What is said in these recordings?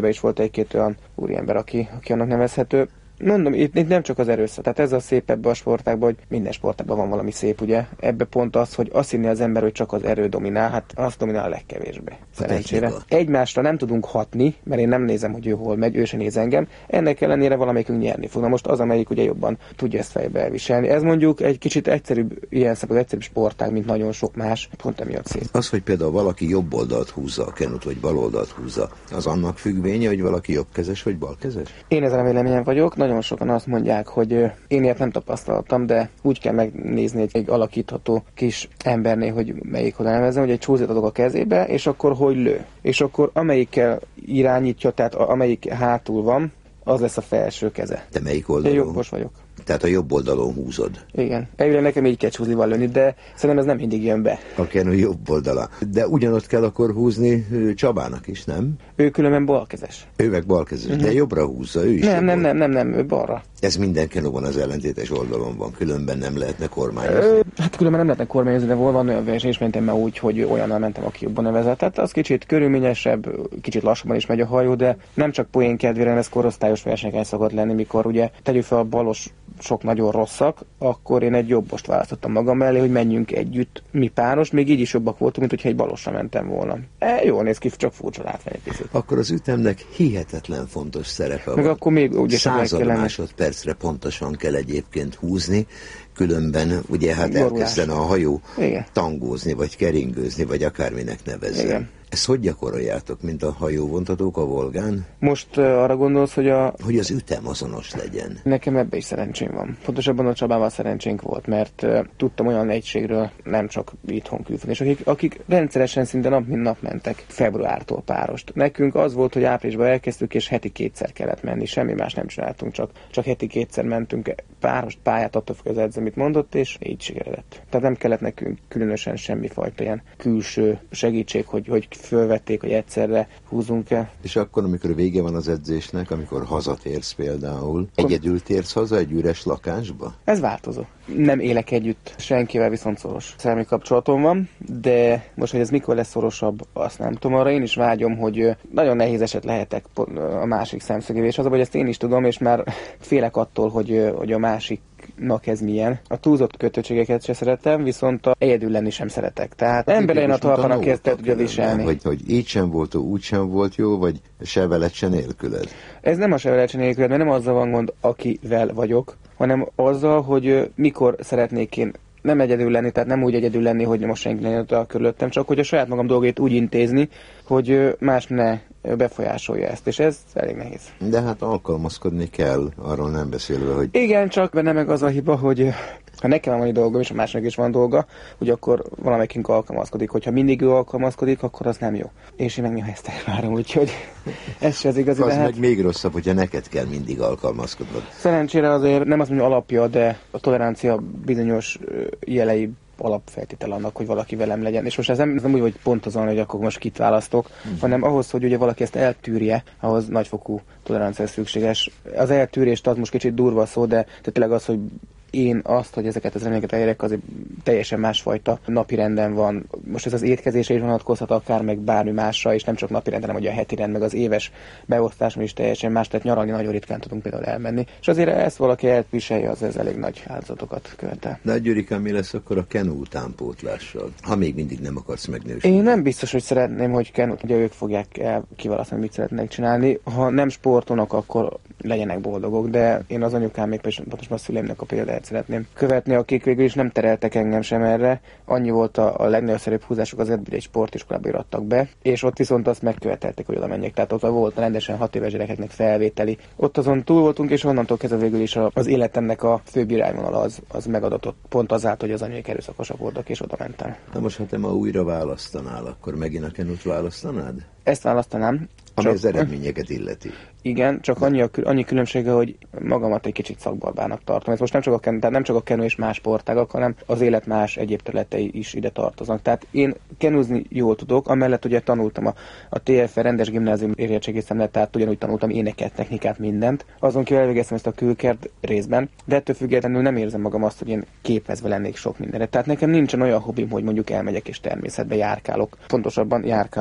is volt egy-két olyan úriember, aki annak nevezhető. Mondom, itt nem csak az erőszak. Tehát ez a szép ebbe a sportágban, hogy minden sportágban van valami szép, ugye. Ebbe pont az, hogy azt hinni az ember, hogy csak az erő dominál, hát azt dominál a legkevésbé. Szerencsére. Egymásra nem tudunk hatni, mert én nem nézem, hogy ő hol megy, ő se néz engem. Ennek ellenére valamelyikünk nyerni fog. Na most az, amelyik ugye jobban tudja ezt fejbe elviselni. Ez mondjuk egy kicsit egyszerűbb, ilyen szempontból egyszerűbb sportág, mint nagyon sok más. Pont emiatt szép. Az, hogy például valaki jobb oldalt húzza a kenut, vagy bal oldalt húzza, az annak függvénye, hogy valaki jobbkezes vagy balkezes? Én ezen a véleményen vagyok. Nagyon sokan azt mondják, hogy én ilyet nem tapasztaltam, de úgy kell megnézni egy alakítható kis embernél, hogy melyik oda nevezem, hogy egy csúzit adok a kezébe, és akkor hogy lő. És akkor amelyikkel irányítja, tehát amelyik hátul van, az lesz a felső keze. Te melyik oldalon? Én jobbos vagyok. Tehát a jobb oldalon húzod. Igen. Elvileg nekem így kell csúzival lőni, de szerintem ez nem mindig jön be. A kenő jobb oldala. De ugyanott kell akkor húzni Csabának is, nem? Ő különben balkezes. Ő meg balkezes, de jobbra húzza, ő is. Nem, ő balra. Ez minden kenóban az ellentétes oldalon van, különben nem lehetne kormányozni. Hát különben nem lehetne kormányozni, de van olyan verseny, és mentem már úgy, hogy olyannal mentem, aki jobban nevezett. Tehát az kicsit körülményesebb, kicsit lassabban is megy a hajó, de nem csak poén kedvére, ez korosztályos versenyeken szokott lenni, mikor ugye tegyük fel a balos sok nagyon rosszak, akkor én egy jobbost választottam magam mellé, hogy menjünk együtt, mi páros, még így is jobbak voltunk, mint hogyha egy balosra mentem volna. Jól néz ki, csak furcsa látvány egy picit. Akkor az ütemnek hihetetlen fontos szerepe meg van. Akkor még ugye század másodpercre pontosan kell egyébként húzni, különben ugye hát elkezdene a hajó tangózni, vagy keringőzni, vagy akárminek nevezzen. Igen. Ezt hogy gyakoroljátok, mint a hajóvontatók a Volgán? Most arra gondolsz, hogy az ütem azonos legyen. Nekem ebbe is szerencsém van. Pontosabban a Csabával szerencsénk volt, mert tudtam olyan egységről, nem csak itthon külföldön, és akik rendszeresen szinte nap mint nap mentek februártól párost. Nekünk az volt, hogy áprilisban elkezdtük, és heti 2-szer kellett menni. Semmi más nem csináltunk, csak heti 2-szer mentünk párost, pályát, attól függ az edző, mit mondott, és így sikeredett. Tehát nem kellett nekünk különösen semmifajta ilyen külső segítség, hogy fölvették, hogy egyszerre húzunk el. És akkor, amikor vége van az edzésnek, amikor hazatérsz például, egyedül térsz haza egy üres lakásba? Ez változó. Nem élek együtt, senkivel viszont szoros szerelmi kapcsolatom van, de most, hogy ez mikor lesz szorosabb, azt nem tudom. Arra én is vágyom, hogy nagyon nehéz eset lehetek a másik szemszögével, és az, hogy ezt én is tudom, és már félek attól, hogy a másiknak ez milyen. A túlzott kötöttségeket se szeretem, viszont egyedül lenni sem szeretek. Tehát emberen a talpanak ezt tudja viselni. Hogy így sem volt, úgy sem volt jó, vagy se veled, se nélküled? Ez nem a se veled, se nélküled, mert nem azzal van gond, akivel vagyok, hanem azzal, hogy mikor szeretnék én nem egyedül lenni, tehát nem úgy egyedül lenni, hogy most senki ne a körülöttem, csak hogy a saját magam dolgait úgy intézni, hogy más ne befolyásolja ezt, és ez elég nehéz. De hát alkalmazkodni kell, arról nem beszélve, hogy... Igen, csak benne meg az a hiba, hogy ha nekem van egy dolgom, és a másnak is van dolga, ugye akkor valamelyikünk alkalmazkodik. Hogyha mindig ő alkalmazkodik, akkor az nem jó. És én meg néha ezt elvárom, úgyhogy ez se az igazi. Az meg még rosszabb, hogyha neked kell mindig alkalmazkodnod. Szerencsére azért nem az mondja alapja, de a tolerancia bizonyos jelei alapfeltétel annak, hogy valaki velem legyen. És most ez nem úgy, hogy pont azon, hogy akkor most kit választok, hanem ahhoz, hogy ugye valaki ezt eltűrje, ahhoz nagyfokú tolerancia szükséges. Az eltűrést az most kicsit durva szó, de tényleg az, hogy én azt, hogy ezeket az reményeket elérek, az egy teljesen másfajta napirenden van. Most ez az étkezésre is vonatkozhat akár, meg bármi másra, és nem csak napirenden, hanem ugye a heti rend, meg az éves beosztáson is teljesen más, tehát nyaralni nagyon ritkán tudunk például elmenni. És azért ezt valaki elviselje, az ez elég nagy áldozatokat követel. De Gyurika, mi lesz akkor a kenú utánpótlással, ha még mindig nem akarsz megnősülni? Én nem biztos, hogy szeretném, hogy kenút, ugye ők fogják el kiválasztani, mit szeretnék csinálni. Ha nem sportolnak, akkor legyenek boldogok, de én az anyukám még pontosan a szüleimnek a példáját szeretném követni, akik végül is nem tereltek engem sem erre. Annyi volt a legnagyobb húzásuk az hogy egy sportiskolába irattak be, és ott viszont azt megkövetelték, hogy oda menjek. Tehát ott volt rendesen 6 éves gyerekeknek felvételi. Ott azon túl voltunk, és onnantól kezdve végül is az életemnek a főbb irányvonala az megadatott. Pont azáltal, hogy az anyuik erőszakosak voltak, és oda mentem. Na most, ha te ma újra választanál, akkor megint a kenút választanád? Ezt választanám. Ami az eredményeket illeti. Igen, csak annyi különbsége, hogy magamat egy kicsit szakbarbának tartom. Ez most nem csak a kenú és más sportágak, hanem az élet más egyéb területei is ide tartoznak. Tehát én kenúzni jól tudok, amellett ugye tanultam a TFR rendes gimnázium érettségiztem, tehát ugyanúgy tanultam éneket, technikát, mindent. Azon kívül elvégeztem ezt a külkert részben, de ettől függetlenül nem érzem magam azt, hogy én képezve lennék sok mindenre. Tehát nekem nincsen olyan hobbim, hogy mondjuk elmegyek és természetbe járkálok. Pontosabban járkálok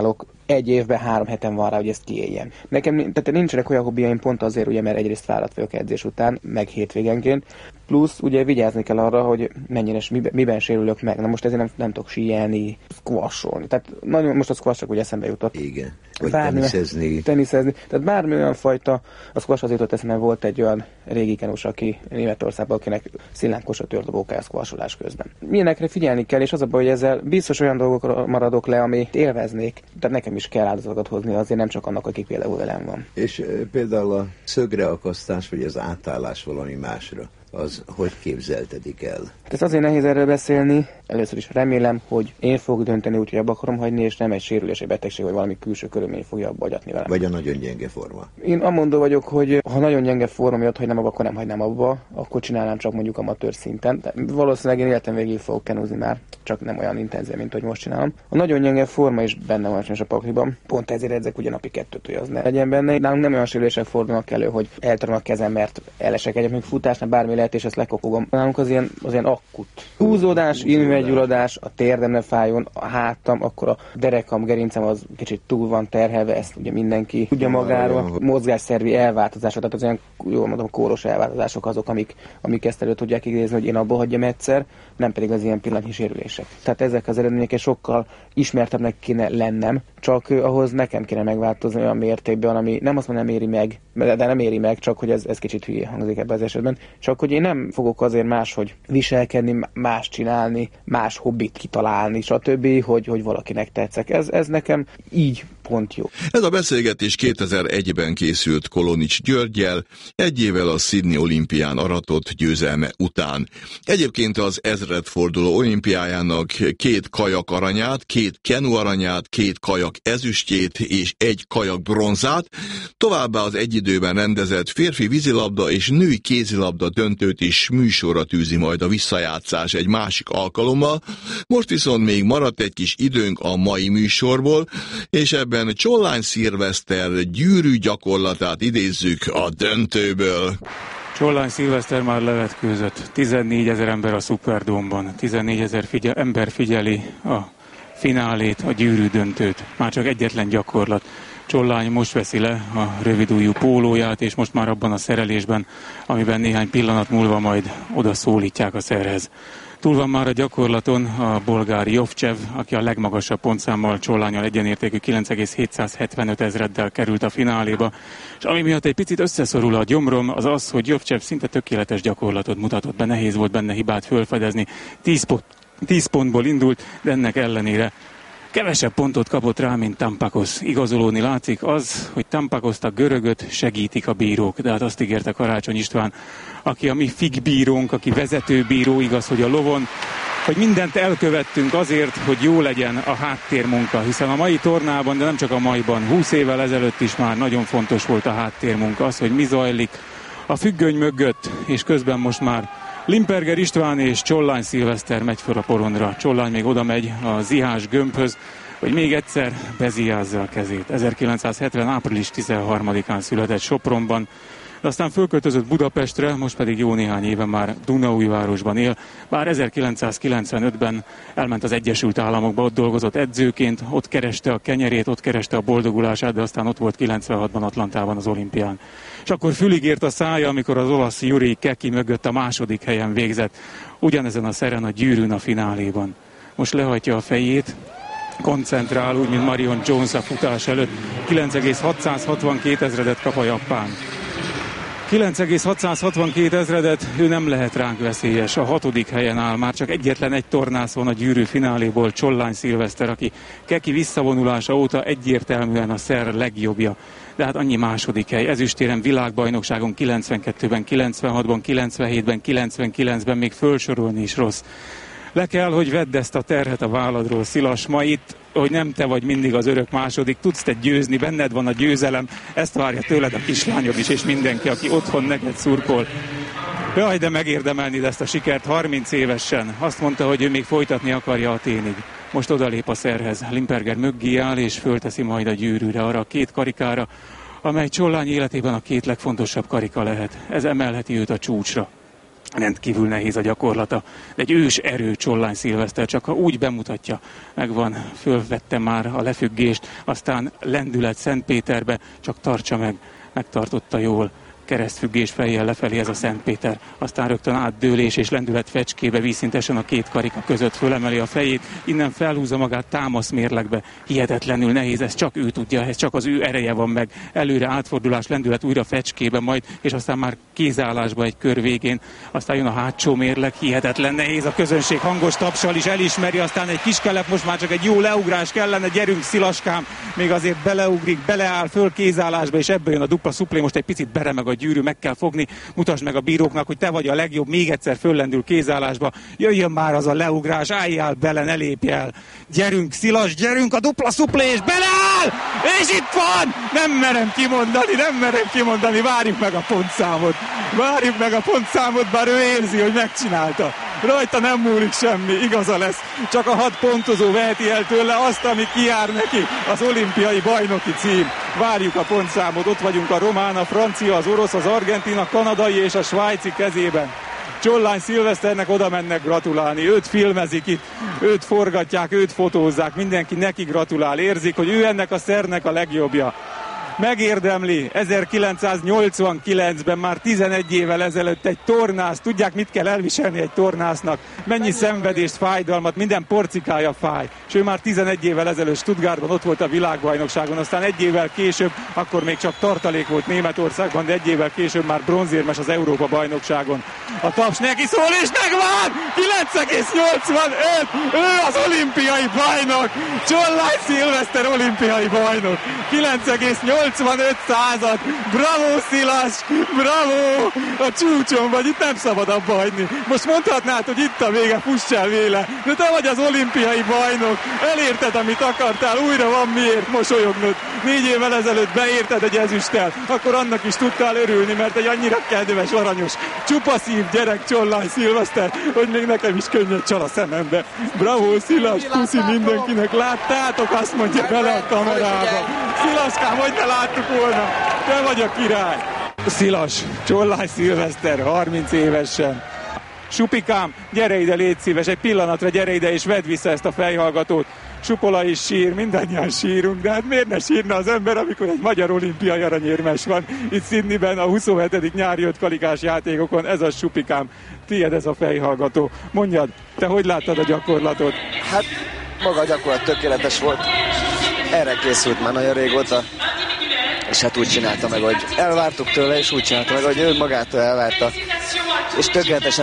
egy évben 3 heten van rá, hogy ezt kiéljen. Nekem tehát nincsenek olyan hobbiaim pont azért, ugye, mert egyrészt fáradt vagyok edzés után, meg hétvégenként, plusz ugye vigyázni kell arra, hogy mennyire, miben sérülök meg. Na most ezért nem tudok síelni, squasholni. Tehát nagyon most a squash csak ugye eszembe jutott. Igen. Vagy teniszezni. Tehát bármi olyan fajta, a squash az jutott eszembe, volt egy olyan régi kenus, aki Németországban, akinek szillánkosra tört a bokája squasholás közben. Milyenekre figyelni kell, és az a baj, hogy ezzel biztos olyan dolgokra maradok le, amit élveznék. Tehát nekem is kell áldozatokat hozni, azért nem csak annak, akik például velem van. És például a szögreakasztás, vagy az átállás valami másra, az hogy képzeltedik el? Ez azért nehéz erről beszélni. Először is remélem, hogy én fogok dönteni úgy, hogy abba akarom hagyni, és nem egy sérülés, egy betegség, vagy valami külső körülmény fogja abba agyatni velem. Vagy a nagyon gyenge forma. Én amondó vagyok, hogy ha nagyon gyenge forma miatt hagynám abba, akkor nem hagynám abba, akkor csinálnám csak mondjuk amatőr szinten. De valószínűleg én életem végig fogok kenúzni már, csak nem olyan intenzív, mint hogy most csinálom. A nagyon gyenge forma is benne van a pakliban. Pont ezért edzek ugye napi 2-t, hogy az ne legyen benne. Nálunk nem olyan sérülések fordulnak elő, hogy eltöröm a kezem, mert elesek egyébként futásnál, bármi lehet, és ezt lekopogom. Nálunk az ilyen akut. Húzódás, ilmegyulladás, a térdem ne fájjon, a hátam, akkor a derekam, gerincem az kicsit túl van terhelve, ezt ugye mindenki tudja magáról. Mozgásszervi elváltozások, tehát az olyan, jól mondom, kóros elváltozások azok, amik ezt elő tudják idézni, hogy én abba hagyjam egyszer, nem pedig az ilyen pillanatnyi sérülések. Tehát ezek az eredmények sokkal ismertebbnek kéne lennem, csak ahhoz nekem kéne megváltozni olyan mértékben, ami nem azt mondom, nem éri meg, de nem éri meg, csak hogy ez kicsit hülye hangzik ebben az esetben. Csak hogy én nem fogok azért máshogy viselkedni, más csinálni, más hobbit kitalálni, stb., hogy valakinek tetszek. Ez nekem így pont jó. Ez a beszélgetés 2001-ben készült Kolonics Györggyel, egy évvel a Sydney olimpián aratott győzelme után. Egyébként az ezredforduló olimpiájának 2 kajak aranyát, 2 kenu aranyát, 2 kajak ezüstjét és 1 kajak bronzát, továbbá az egyidőben rendezett férfi vízilabda és női kézilabda döntőt is műsorra tűzi majd a visszajátszás egy másik alkalommal. Most viszont még maradt egy kis időnk a mai műsorból, és ebben Csollány Szilveszter gyűrű gyakorlatát idézzük a döntőből. Csollány Szilveszter már levetkőzött. 14 000 ember a Superdome-ban. 14 000 ember figyeli a finálét, a gyűrű döntőt. Már csak egyetlen gyakorlat. Csollány most veszi le a rövidujjú pólóját, és most már abban a szerelésben, amiben néhány pillanat múlva majd oda szólítják a szerhez. Túl van már a gyakorlaton a bolgár Jovcsev, aki a legmagasabb pontszámmal Csollánnyal egyenértékű 9,775 ezreddel került a fináléba. És ami miatt egy picit összeszorul a gyomrom, az az, hogy Jovcsev szinte tökéletes gyakorlatot mutatott be, nehéz volt benne hibát fölfedezni. 10 pontból indult, de ennek ellenére kevesebb pontot kapott rá, mint Tampakos. Igazolódni látszik az, hogy Tampakoszt, a görögöt segítik a bírók, de hát azt ígérte Karácsony István, aki a mi figbírónk, aki vezetőbíró, igaz, hogy a lovon, hogy mindent elkövettünk azért, hogy jó legyen a háttérmunka, hiszen a mai tornában, de nem csak a maiban, 20 évvel ezelőtt is már nagyon fontos volt a háttérmunka, az, hogy mi zajlik a függöny mögött, és közben most már Limperger István és Csollány Szilveszter megy fel a porondra. Csollány még oda megy a zihás gömbhöz, hogy még egyszer beziházza a kezét. 1970. április 13-án született Sopronban, de aztán fölköltözött Budapestre, most pedig jó néhány éve már Dunaújvárosban él. Bár 1995-ben elment az Egyesült Államokba, ott dolgozott edzőként, ott kereste a kenyerét, ott kereste a boldogulását, de aztán ott volt 96-ban Atlantában az olimpián. És akkor fülig ért a szája, amikor az olasz Juri Keki mögött a második helyen végzett, ugyanezen a szeren a gyűrűn a fináléban. Most lehajtja a fejét, koncentrál, úgy, mint Marion Jones a futás előtt. 9,662 ezredet kap a japán. 9,662 ezredet, ő nem lehet ránk veszélyes. A 6. helyen áll, már csak egyetlen egy tornászon a gyűrű fináléból Csollány Szilveszter, aki Keki visszavonulása óta egyértelműen a szer legjobbja. De hát annyi második hely. Ezüstéren világbajnokságon 92-ben, 96-ban, 97-ben, 99-ben még fölsorolni is rossz. Le kell, hogy vedd ezt a terhet a válladról, Szilas, ma itt, hogy nem te vagy mindig az örök második, tudsz te győzni, benned van a győzelem, ezt várja tőled a kislányod is, és mindenki, aki otthon neked szurkol. Jaj, de megérdemelni ezt a sikert 30 évesen. Azt mondta, hogy ő még folytatni akarja Athénig. Most odalép a szerhez. Limperger mögé áll, és fölteszi majd a gyűrűre, arra a 2 karikára, amely Csollány életében a 2 legfontosabb karika lehet. Ez emelheti őt a csúcsra. rendkívül nehéz a gyakorlata. Egy ős erő Csollány Szilveszter, csak ha úgy bemutatja, megvan, fölvette már a lefüggést, aztán lendület Szentpéterbe, csak tartsa meg, megtartotta jól. Keresztfüggés fejjel lefelé ez a Szentpéter, aztán rögtön átdőlés és lendület fecskébe, vízszintesen a két karika között fölemeli a fejét, innen felhúzza magát támaszmérlegbe, hihetetlenül nehéz, ez csak ő tudja, ez csak az ő ereje van meg, előre átfordulás, lendület újra fecskébe majd, és aztán már kézállásba egy kör végén, aztán jön a hátsó mérleg, hihetetlen nehéz, a közönség hangos tapssal is elismeri, aztán egy kis kelep, most már csak egy jó leugrás kellene, gyerünk Szilaskám, még azért beleugrik, beleáll föl kézállásba, és ebből jön a dupla szuplé, most egy picit beremeg a gyűrű, meg kell fogni, mutasd meg a bíróknak, hogy te vagy a legjobb, még egyszer föllendül kézállásba, jöjjön már az a leugrás, álljál bele, ne lépj el. Gyerünk, Szilas, gyerünk, a dupla szuplé, és beleáll! És itt van! Nem merem kimondani, várjuk meg a pontszámot, bár ő érzi, hogy megcsinálta. Rajta nem múlik semmi, igaza lesz. Csak a 6 pontozó veheti el tőle azt, ami kijár neki, az olimpiai bajnoki cím. Várjuk a pontszámot, ott vagyunk a román, a francia, az orosz, az argentin, a kanadai és a svájci kezében. Csollány Szilveszternek oda mennek gratulálni, őt filmezik itt, őt forgatják, őt fotózzák, mindenki neki gratulál, érzik, hogy ő ennek a szernek a legjobbja. Megérdemli 1989-ben, már 11 évvel ezelőtt egy tornász, tudják mit kell elviselni egy tornásznak, mennyi szenvedést, fájdalmat, minden porcikája fáj. És ő már 11 évvel ezelőtt Stuttgartban ott volt a világbajnokságon, aztán egy évvel később, akkor még csak tartalék volt Németországban, de egy évvel később már bronzérmes az Európa bajnokságon. A taps neki szól, és megvan! 9,85! Ő az olimpiai bajnok! Csollány Szilveszter olimpiai bajnok! 9,85! Bravo Szilas, bravo! A csúcson vagy, itt nem szabad abba hagyni. Most mondhatnád, hogy itt a vége, fuss el véle, de te vagy az olimpiai bajnok, elérted, amit akartál, újra van miért mosolyognod. 4 évvel ezelőtt beérted egy ezüsttel, akkor annak is tudtál örülni, mert egy annyira kedves, aranyos, csupa szív gyerek Csollány Szilveszter, hogy még nekem is könnyed csal a szemembe. Bravo Szilas, puszi mindenkinek, láttátok, azt mondja bele a kamerába. Szilaskám, hogy ne láttuk volna, te vagy a király. Szilas, Csollány Szilveszter, 30 évesen. Supikám, gyere ide, légy szíves, egy pillanatra gyere ide és vedd vissza ezt a fejhallgatót. Supola is sír, mindannyian sírunk, de hát miért ne sírna az ember, amikor egy magyar olimpiai aranyérmes van itt Sydneyben a 27. nyári 5 karikás játékokon, ez a Supikám, tiéd ez a fejhallgató. Mondjad, te hogy láttad a gyakorlatot? Hát maga a gyakorlat tökéletes volt, erre készült már nagyon régóta, és hát úgy csinálta meg, hogy elvártuk tőle, és úgy csinálta meg, hogy ő magától elvárta, és tökéletesen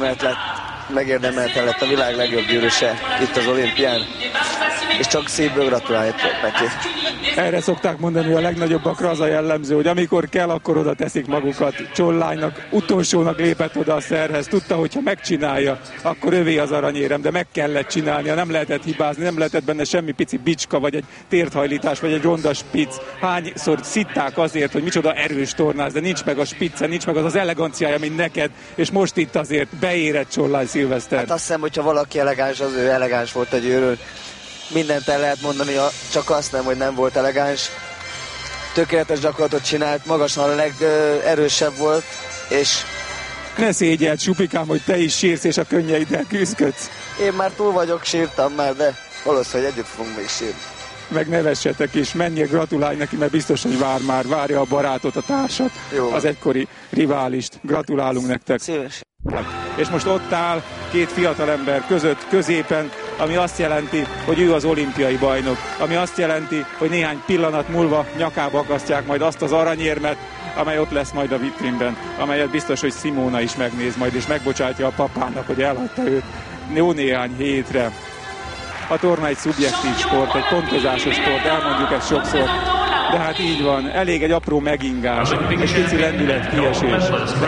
megérdemelte lett a világ legjobb gyűrűse itt az olimpián, és csak szívből gratuláljuk neki. Erre szokták mondani, hogy a legnagyobbakra az a jellemző, hogy amikor kell, akkor oda teszik magukat. Csollánynak utolsónak lépett oda a szerhez, tudta, hogyha megcsinálja, akkor övé az aranyérem, de meg kellett csinálnia, nem lehetett hibázni, nem lehetett benne semmi pici bicska, vagy egy térthajlítás, vagy egy ronda spic. Hányszor szitták azért, hogy micsoda erős tornász, de nincs meg a spicce, nincs meg az az eleganciája, mint neked, és most itt azért beérett Csollány Szilveszter. Hát azt hiszem, hogyha valaki elegáns, az ő elegáns volt a győrről. Mindent el lehet mondani, csak azt nem, hogy nem volt elegáns. Tökéletes gyakorlatot csinált, magasan a legerősebb volt, és... Ne szégyeld, Supikám, hogy te is sírsz és a könnyeiddel küzdködsz. Én már túl vagyok, sírtam már, de valószínűleg együtt fogunk még sírni. Meg nevessetek is, menjél, gratulálj neki, mert biztos, hogy várja a barátot, a társat, jó, az egykori riválist. Gratulálunk nektek. Szívesen. És most ott áll két fiatalember között, középen, ami azt jelenti, hogy ő az olimpiai bajnok, ami azt jelenti, hogy néhány pillanat múlva nyakába akasztják majd azt az aranyérmet, amely ott lesz majd a vitrínben, amelyet biztos, hogy Simona is megnéz majd, és megbocsátja a papának, hogy elhagyta őt jó néhány hétre. A torna egy szubjektív sport, egy pontozásos sport, elmondjuk ezt sokszor, de hát így van, elég egy apró megingás, egy pici lendület kiesés.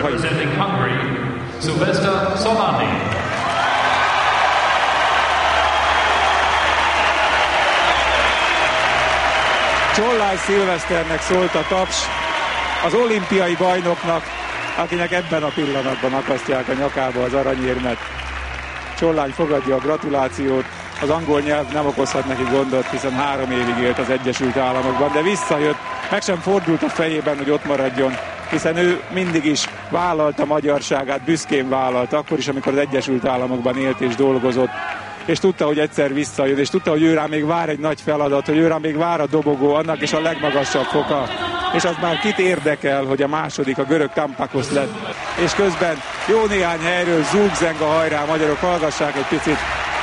Csollány Szilveszternek szólt a taps, az olimpiai bajnoknak, akinek ebben a pillanatban akasztják a nyakába az aranyérmet. Csollány fogadja a gratulációt, az angol nyelv nem okozhat neki gondot, hiszen 3 évig élt az Egyesült Államokban, de visszajött, meg sem fordult a fejében, hogy ott maradjon. hiszen ő mindig is vállalta magyarságát, büszkén vállalta, akkor is, amikor az Egyesült Államokban élt és dolgozott, és tudta, hogy egyszer visszajön, és tudta, hogy őrá még vár egy nagy feladat, hogy őrá még vár a dobogó, annak is a legmagasabb foka, és az már kit érdekel, hogy a második a görög Kampakos lett. És közben jó néhány helyről zúg-zeng a hajrá, magyarok, hallgassák egy picit.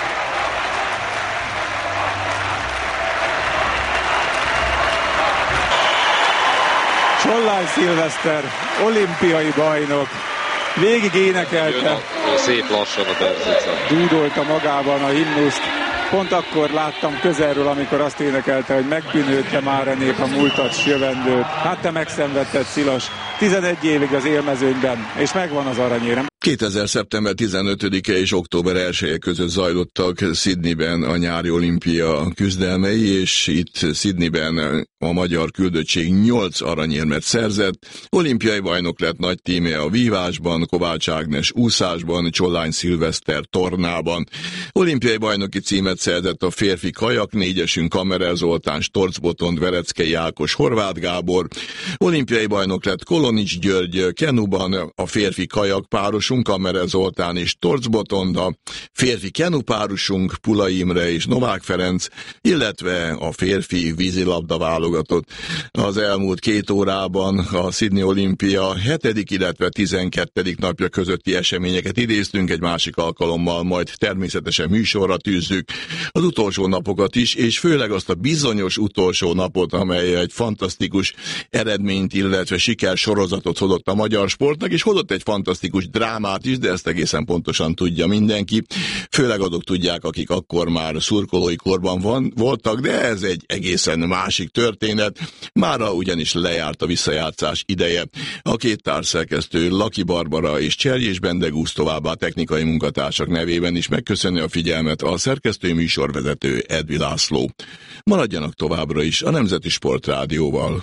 Csollány Szilveszter, olimpiai bajnok, végig énekelte, szép lassan a Berzica. Dúdolta magában a himnuszt. Pont akkor láttam közelről, amikor azt énekelte, hogy megbűnődte már a nép a múltat s jövendőt. Hát te megszenvedted, Szilas, 11 évig az élmezőnyben, és megvan az aranyérem. 2000. szeptember 15-e és október 1-e között zajlottak Sydneyben a nyári olimpia küzdelmei, és itt Sydneyben a magyar küldöttség 8 aranyérmet szerzett. Olimpiai bajnok lett nagy tíme a vívásban, Kovács Ágnes úszásban, Csollány Szilveszter tornában. Olimpiai bajnoki címet szerzett a férfi kajak négyesünk Kammerel Zoltán, Storz Botond, Vereckei Ákos, Horváth Gábor. Olimpiai bajnok lett Kolonics György kenuban, a férfi kajak párosunk Kammerel Zoltán és Storz Botond, a férfi kenupárosunk Pula Imre és Novák Ferenc, illetve a férfi vízilabda válogatott. Az elmúlt 2 órában a Sydney Olimpia 7., illetve 12. napja közötti eseményeket idéztünk, egy másik alkalommal majd természetesen műsorra tűzzük az utolsó napokat is, és főleg azt a bizonyos utolsó napot, amely egy fantasztikus eredményt, illetve sikersorozatot hozott a magyar sportnak, és hozott egy fantasztikus drámát is, de ezt egészen pontosan tudja mindenki. Főleg azok tudják, akik akkor már szurkolói korban voltak, de ez egy egészen másik történet. Mára ugyanis lejárt a visszajátszás ideje. A 2 társszerkesztő, Laki Barbara és Cserjés Bendegúz, továbbá technikai munkatársak nevében is megköszönni a figyelmet a szerkesztői műsorvezető Edvi László. Maradjanak továbbra is a Nemzeti Sport Rádióval.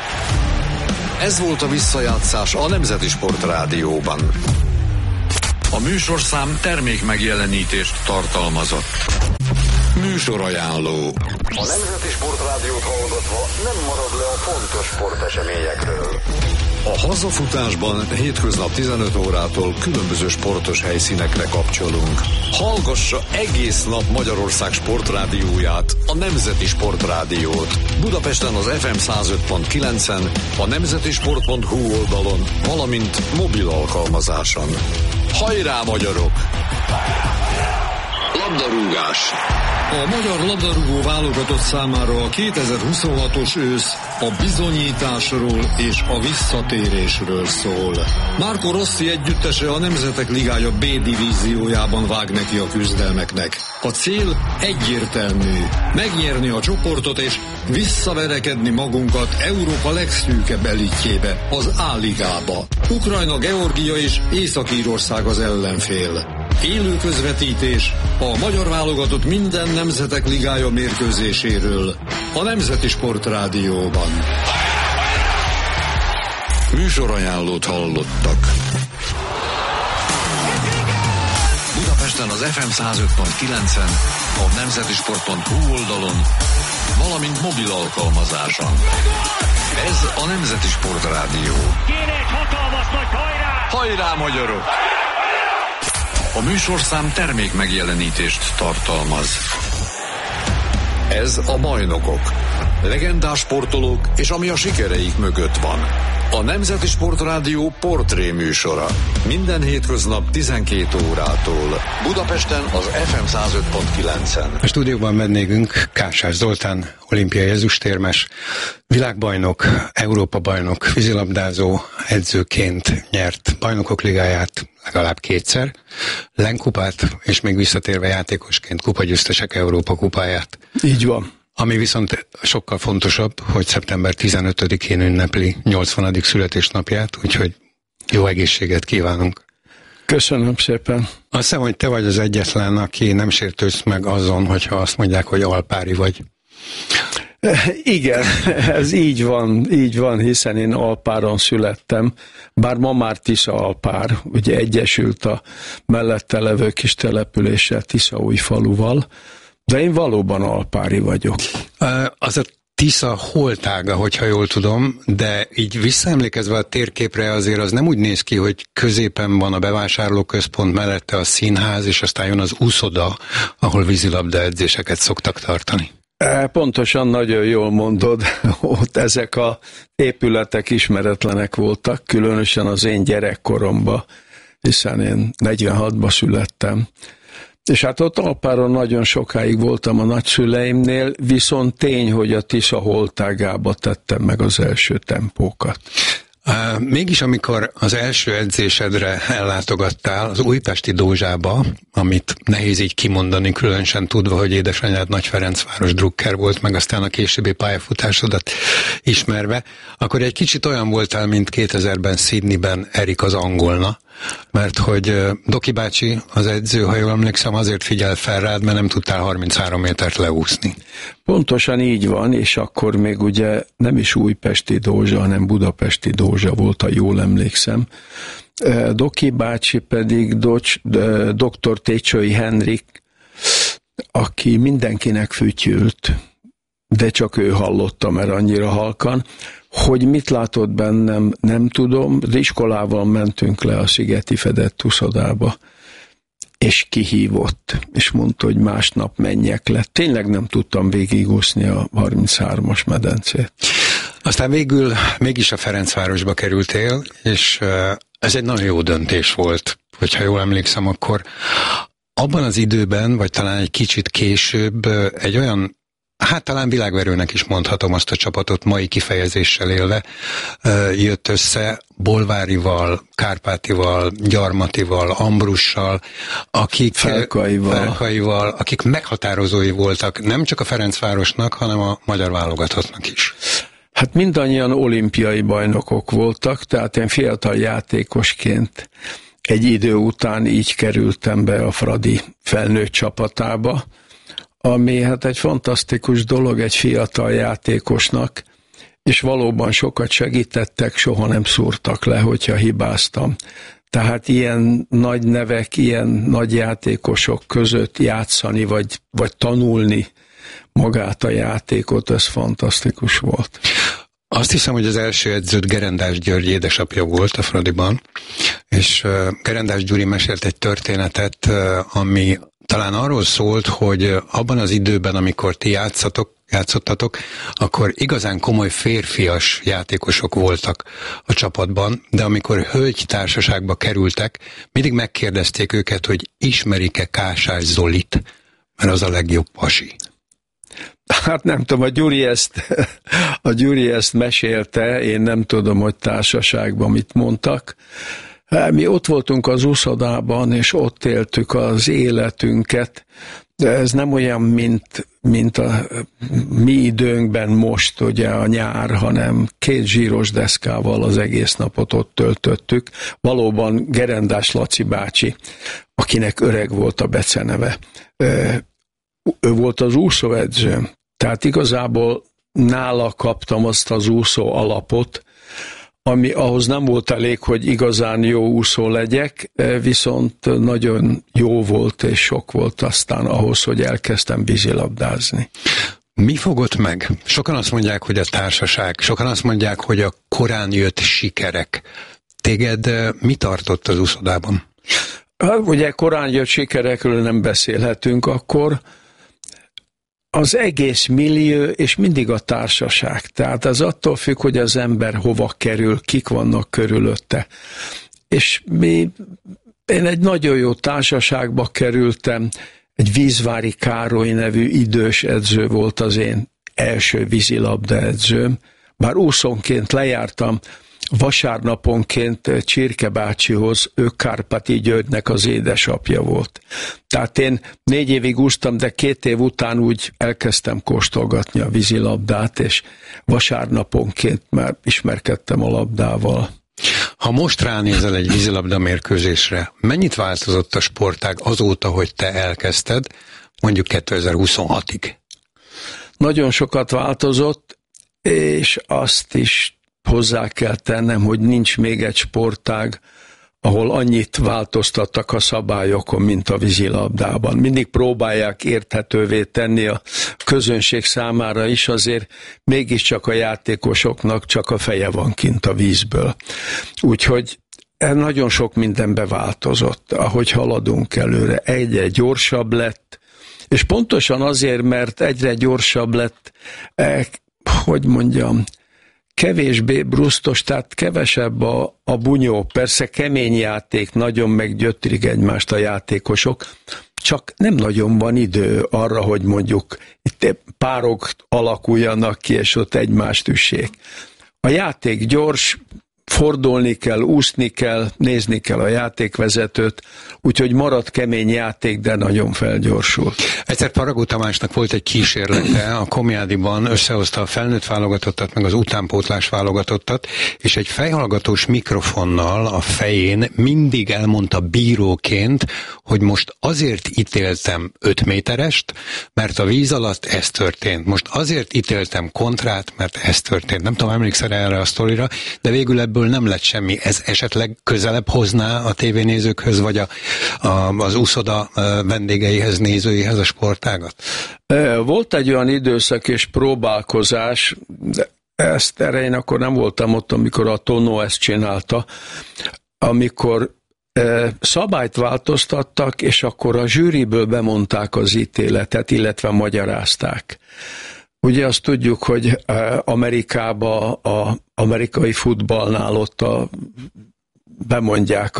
Ez volt a visszajátszás a Nemzeti Sport Rádióban. A műsorszám termék megjelenítést tartalmazott. Műsorajánló. A Nemzeti Sport Rádiót hallgatva nem marad le a fontos sporteseményekről. A hazafutásban hétköznap 15 órától különböző sportos helyszínekre kapcsolunk. Hallgassa egész nap Magyarország sportrádióját, a Nemzeti Sport Rádiót. Budapesten az FM 105.9-en, a nemzetisport.hu oldalon, valamint mobil alkalmazáson. Hajrá, magyarok! Labdarúgás. A magyar labdarúgó válogatott számára a 2026-os ősz a bizonyításról és a visszatérésről szól. Marco Rossi együttese a Nemzetek Ligája B divíziójában vág neki a küzdelmeknek. A cél egyértelmű: megnyerni a csoportot és visszaverekedni magunkat Európa legszűkebb elitjébe, az A-ligába. Ukrajna, Georgia és Észak-Írország az ellenfél. Élő közvetítés a magyar válogatott minden Nemzetek Ligája mérkőzéséről a Nemzeti Sport Rádióban. Műsorajánlót hallottak. Budapesten az FM 105.9-en, a nemzetisport.hu oldalon, valamint mobil alkalmazáson. Ez a Nemzeti Sport Rádió. Kéne egy hatalmas nagy hajrá! Hajrá, magyarok! A műsorszám termék megjelenítést tartalmaz. Ez a Bajnokok. Legendás sportolók és ami a sikereik mögött van. A Nemzeti Sport Rádió portré műsora. Minden hétköznap 12 órától. Budapesten az FM 105.9-en. A stúdióban vendégünk Kásás Zoltán, olimpiai ezüstérmes, világbajnok, Európa-bajnok, vízilabdázó, edzőként nyert Bajnokok Ligáját legalább 2-szer, Lenkupát, és még visszatérve játékosként kupagyőztesek Európa kupáját. Így van. Ami viszont sokkal fontosabb, hogy szeptember 15-én ünnepli 80. születésnapját, úgyhogy jó egészséget kívánunk. Köszönöm szépen. Azt hiszem, hogy te vagy az egyetlen, aki nem sértődsz meg azon, hogyha azt mondják, hogy alpári vagy. Igen, ez így van, hiszen én Alpáron születtem, bár ma már Tisza-Alpár, ugye egyesült a mellette levő kis településsel, Tiszaújfaluval, de én valóban alpári vagyok. Az a Tisza holtága, hogyha jól tudom, de így visszaemlékezve a térképre azért az nem úgy néz ki, hogy középen van a bevásárlóközpont, mellette a színház, és aztán jön az úszoda, ahol vízilabda edzéseket szoktak tartani. Pontosan, nagyon jól mondod, ott ezek a épületek ismeretlenek voltak, különösen az én gyerekkoromban, hiszen én 46-ban születtem. És hát ott Alpáron nagyon sokáig voltam a nagyszüleimnél, viszont tény, hogy a Tisza holtágába tettem meg az első tempókat. Mégis amikor az első edzésedre ellátogattál az újpesti Dózsába, amit nehéz így kimondani, különösen tudva, hogy édesanyád Nagy Ferencváros drukker volt, meg aztán a későbbi pályafutásodat ismerve, akkor egy kicsit olyan voltál, mint 2000-ben Sydneyben Erik az angolna, mert hogy Doki bácsi, az edző, ha jól emlékszem, azért figyel fel rád, mert nem tudtál 33 métert leúszni. Pontosan így van, és akkor még ugye nem is újpesti Dózsa, hanem budapesti Dózsa volt, ha jól emlékszem. Doki bácsi pedig dr. Técsői Henrik, aki mindenkinek fütyült, de csak ő hallotta, mert annyira halkan. Hogy mit látott bennem, nem tudom, de iskolával mentünk le a Szigeti Fedett uszodába, és kihívott, és mondta, hogy másnap menjek le. Tényleg nem tudtam végigúszni a 33-as medencét. Aztán végül mégis a Ferencvárosba kerültél, és ez egy nagyon jó döntés volt, hogyha jól emlékszem, akkor abban az időben, vagy talán egy kicsit később egy olyan, hát talán világverőnek is mondhatom azt a csapatot, mai kifejezéssel élve, jött össze Bolvárival, Kárpátival, Gyarmatival, Ambrussal, akik Felkaival, akik meghatározói voltak nem csak a Ferencvárosnak, hanem a magyar válogatottnak is. Hát mindannyian olimpiai bajnokok voltak, tehát én fiatal játékosként egy idő után így kerültem be a Fradi felnőtt csapatába, ami hát egy fantasztikus dolog egy fiatal játékosnak, és valóban sokat segítettek, soha nem szúrtak le, hogyha hibáztam. Tehát ilyen nagy nevek, ilyen nagy játékosok között játszani, vagy tanulni magát a játékot, ez fantasztikus volt. Azt hiszem, hogy az első edződ Gerendás György édesapja volt a Fradiban, és Gerendás Gyuri mesélt egy történetet, ami talán arról szólt, hogy abban az időben, amikor ti játszottatok, akkor igazán komoly férfias játékosok voltak a csapatban, de amikor hölgytársaságba kerültek, mindig megkérdezték őket, hogy ismerik-e Kásás Zolit, mert az a legjobb pasi. Hát nem tudom, a Gyuri ezt mesélte, én nem tudom, hogy társaságban mit mondtak. Mi ott voltunk az úszodában, és ott éltük az életünket, de ez nem olyan, mint a mi időnkben most, ugye a nyár, hanem 2 zsíros deszkával az egész napot ott töltöttük. Valóban Gerendás Laci bácsi, akinek Öreg volt a beceneve, ő volt az úszóedzőm. Tehát igazából nála kaptam azt az úszó alapot, ami ahhoz nem volt elég, hogy igazán jó úszó legyek, viszont nagyon jó volt és sok volt aztán ahhoz, hogy elkezdtem vízilabdázni. Mi fogott meg? Sokan azt mondják, hogy a társaság, sokan azt mondják, hogy a korán jött sikerek. Téged mi tartott az úszodában? Hát, ugye korán jött sikerekről nem beszélhetünk akkor, az egész millió, és mindig a társaság. Tehát ez attól függ, hogy az ember hova kerül, kik vannak körülötte. És én egy nagyon jó társaságba kerültem, egy Vízvári Károly nevű idős edző volt az én első vízilabda edzőm. Bár úszónként lejártam, vasárnaponként Csirke bácsihoz, ő Kárpáti Györgynek az édesapja volt. Tehát én 4 évig úsztam, de 2 év után úgy elkezdtem kóstolgatni a vízilabdát, és vasárnaponként már ismerkedtem a labdával. Ha most ránézel egy vízilabda mérkőzésre, mennyit változott a sportág azóta, hogy te elkezdted, mondjuk 2026-ig? Nagyon sokat változott, és azt is hozzá kell tennem, hogy nincs még egy sportág, ahol annyit változtattak a szabályokon, mint a vízilabdában. Mindig próbálják érthetővé tenni a közönség számára is, azért mégiscsak a játékosoknak csak a feje van kint a vízből. Úgyhogy nagyon sok mindenbe változott, ahogy haladunk előre. Egyre gyorsabb lett, és pontosan azért, mert egyre gyorsabb lett, kevésbé brusztos, tehát kevesebb a bunyó. Persze kemény játék, nagyon meggyötrik egymást a játékosok, csak nem nagyon van idő arra, hogy mondjuk itt párok alakuljanak ki, és ott egymást üssék. A játék gyors, fordulni kell, úszni kell, nézni kell a játékvezetőt, úgyhogy marad kemény játék, de nagyon felgyorsul. Egyszer Faragó Tamásnak volt egy kísérlete, a Komjádiban összehozta a felnőtt válogatottat, meg az utánpótlás válogatottat, és egy fejhallgatós mikrofonnal a fején mindig elmondta bíróként, hogy most azért ítéltem 5 méterest, mert a víz alatt ez történt. Most azért ítéltem kontrát, mert ez történt. Nem tudom, emlékszel erre a sztorira, de végül ebből nem lett semmi. Ez esetleg közelebb hozná a tévénézőkhöz, vagy az úszoda vendégeihez, nézőihez a sportágat? Volt egy olyan időszak és próbálkozás, de erre én akkor nem voltam ott, amikor a Tonó ezt csinálta, amikor szabályt változtattak, és akkor a zsűriből bemondták az ítéletet, illetve magyarázták. Ugye azt tudjuk, hogy Amerikában, az amerikai futballnál ott bemondják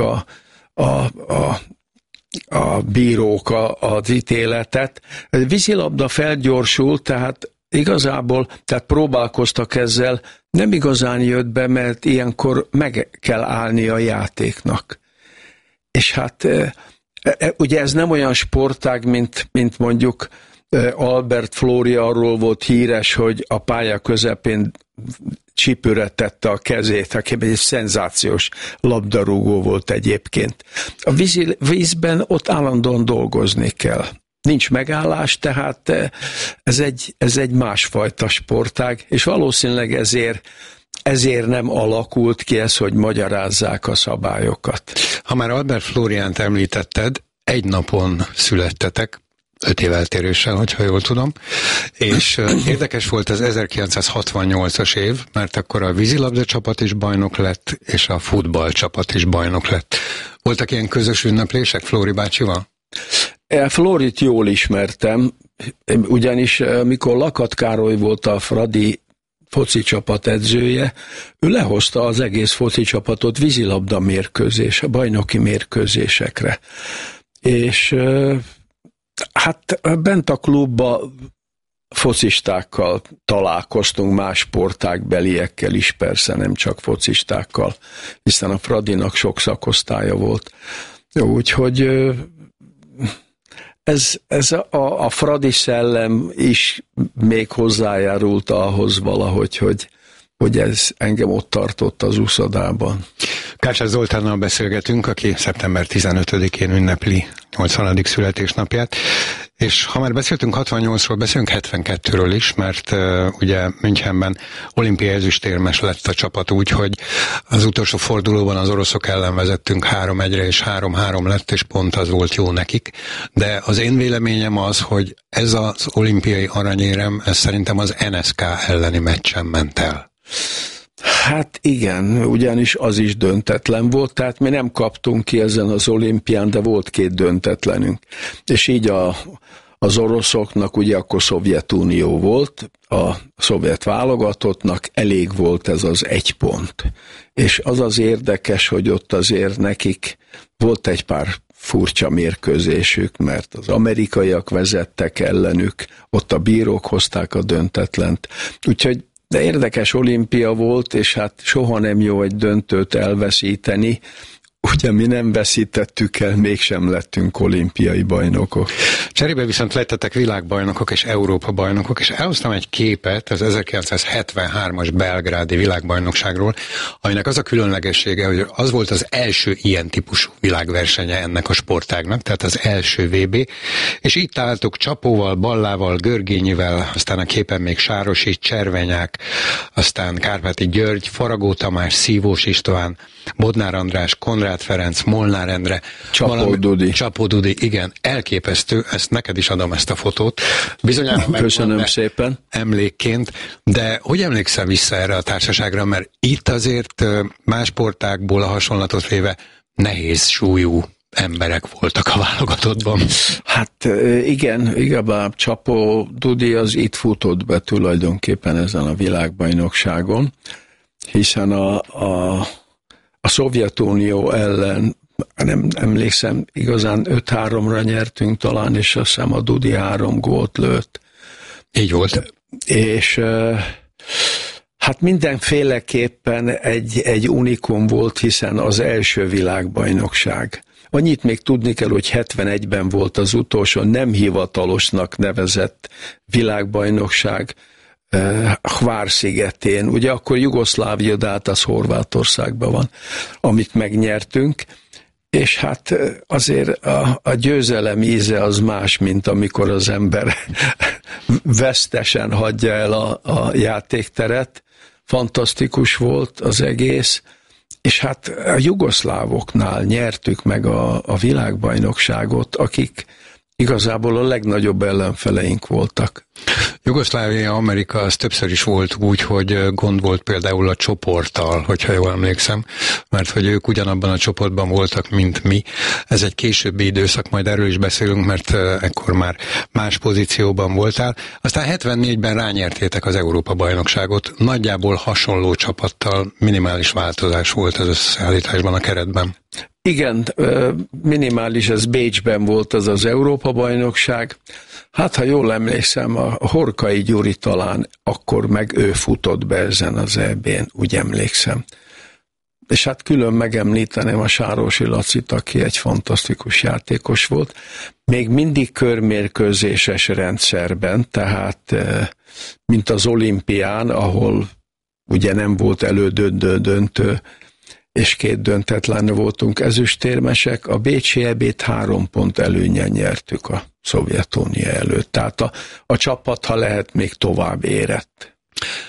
a bírók az ítéletet. A vízilabda felgyorsult, tehát igazából próbálkoztak ezzel, nem igazán jött be, mert ilyenkor meg kell állni a játéknak. És hát ugye ez nem olyan sportág, mint mondjuk Albert Flóri arról volt híres, hogy a pálya közepén csípőre tette a kezét, aki egy szenzációs labdarúgó volt egyébként. A vízben ott állandóan dolgozni kell. Nincs megállás, tehát ez egy másfajta sportág, és valószínűleg ezért nem alakult ki ez, hogy magyarázzák a szabályokat. Ha már Albert Flóriánt említetted, egy napon születtetek, 5 év eltéréssel, hogyha jól tudom, és érdekes volt az 1968-as év, mert akkor a vízilabda csapat is bajnok lett, és a futball csapat is bajnok lett. Voltak ilyen közös ünneplések Flóri bácsival? Flórit jól ismertem, ugyanis mikor Lakat Károly volt a Fradi foci csapat edzője, ő lehozta az egész foci csapatot vízilabda bajnoki mérkőzésekre. És hát bent a klubba focistákkal találkoztunk, más sportágbeliekkel is persze, nem csak focistákkal, hiszen a Fradinak sok szakosztálya volt. Úgyhogy ez a Fradi szellem is még hozzájárult ahhoz valahogy, hogy ez engem ott tartott az úszodában. Kácsás Zoltánnal beszélgetünk, aki szeptember 15-én ünnepli 80. születésnapját, és ha már beszéltünk 68-ról, beszélünk 72-ről is, mert ugye Münchenben olimpiai ezüstérmes lett a csapat úgy, hogy az utolsó fordulóban az oroszok ellen vezettünk 3-1-re, és 3-3 lett, és pont az volt jó nekik. De az én véleményem az, hogy ez az olimpiai aranyérem, ez szerintem az NSK elleni meccsen ment el. Hát igen, ugyanis az is döntetlen volt, tehát mi nem kaptunk ki ezen az olimpián, de volt 2 döntetlenünk. És így az oroszoknak, ugye akkor Szovjetunió volt, a szovjet válogatottnak elég volt ez az 1 pont. És az érdekes, hogy ott azért nekik volt egy pár furcsa mérkőzésük, mert az amerikaiak vezettek ellenük, ott a bírók hozták a döntetlent. Úgyhogy de érdekes olimpia volt, és hát soha nem jó egy döntőt elveszíteni. Ugye mi nem veszítettük el, mégsem lettünk olimpiai bajnokok. Cserébe viszont lettetek világbajnokok és Európa bajnokok, és elhoztam egy képet az 1973-as belgrádi világbajnokságról, aminek az a különlegessége, hogy az volt az első ilyen típusú világversenye ennek a sportágnak, tehát az első VB, és itt álltok Csapóval, Ballával, Görgényivel, aztán a képen még Sárosi, Cservenyák, aztán Kárpáti György, Faragó Tamás, Szívós István, Bodnár András, Konrád Horváth Ferenc, Molnár Endre, Csapó Dudi, igen, elképesztő, ezt neked is adom ezt a fotót. Bizonyára köszönöm szépen. Emlékként, de hogy emlékszel vissza erre a társaságra, mert itt azért más sportákból a hasonlatot véve nehéz súlyú emberek voltak a válogatottban. Hát igen, igazából Csapó Dudi az itt futott be tulajdonképpen ezen a világbajnokságon, hiszen a Szovjetunió ellen, nem emlékszem, igazán 5-3-ra nyertünk talán, és azt hiszem a Dudi 3 gólt lőtt. Így volt. És hát mindenféleképpen egy unikum volt, hiszen az első világbajnokság. Annyit még tudni kell, hogy 71-ben volt az utolsó nem hivatalosnak nevezett világbajnokság Hvár-szigetén. Ugye akkor Jugoszlávia, de hát az Horvátországban van, amit megnyertünk, és hát azért a győzelem íze az más, mint amikor az ember vesztesen hagyja el a játékteret. Fantasztikus volt az egész, és hát a jugoszlávoknál nyertük meg a világbajnokságot, akik igazából a legnagyobb ellenfeleink voltak. Jugoszlávia, Amerika, az többször is volt úgy, hogy gond volt például a csoporttal, hogyha jól emlékszem, mert hogy ők ugyanabban a csoportban voltak, mint mi. Ez egy későbbi időszak, majd erről is beszélünk, mert ekkor már más pozícióban voltál. Aztán 74-ben rányertétek az Európa-bajnokságot, nagyjából hasonló csapattal, minimális változás volt az összeállításban, a keretben. Igen, minimális, ez Bécsben volt az Európa-bajnokság. Hát, ha jól emlékszem, a Horkai Gyuri talán akkor meg ő futott be ezen az EB-n, úgy emlékszem. És hát külön megemlíteném a Sárosi Lacit, aki egy fantasztikus játékos volt. Még mindig körmérkőzéses rendszerben, tehát mint az olimpián, ahol ugye nem volt elődöntő, és 2 döntetlen voltunk ezüstérmesek, a bécsi EB-t 3 pont előnyen nyertük a Szovjetunió előtt. Tehát a csapat, ha lehet, még tovább érett.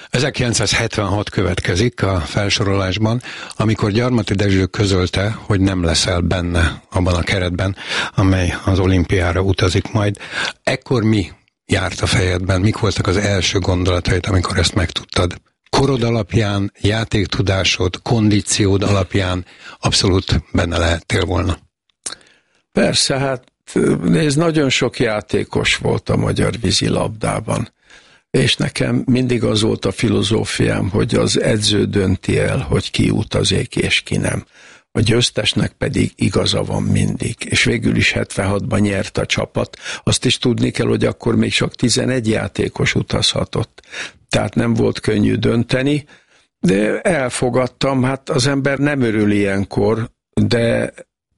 1976 következik a felsorolásban, amikor Gyarmati Dezső közölte, hogy nem leszel benne abban a keretben, amely az olimpiára utazik majd. Ekkor mi járt a fejedben? Mik voltak az első gondolataid, amikor ezt megtudtad? Korod alapján, játéktudásod, kondíciód alapján abszolút benne lehettél volna. Persze, hát nézd, nagyon sok játékos volt a magyar vízilabdában, és nekem mindig az volt a filozófiám, hogy az edző dönti el, hogy ki utazik és ki nem. A győztesnek pedig igaza van mindig, és végül is 76-ban nyert a csapat. Azt is tudni kell, hogy akkor még csak 11 játékos utazhatott. Tehát nem volt könnyű dönteni, de elfogadtam, hát az ember nem örül ilyenkor, de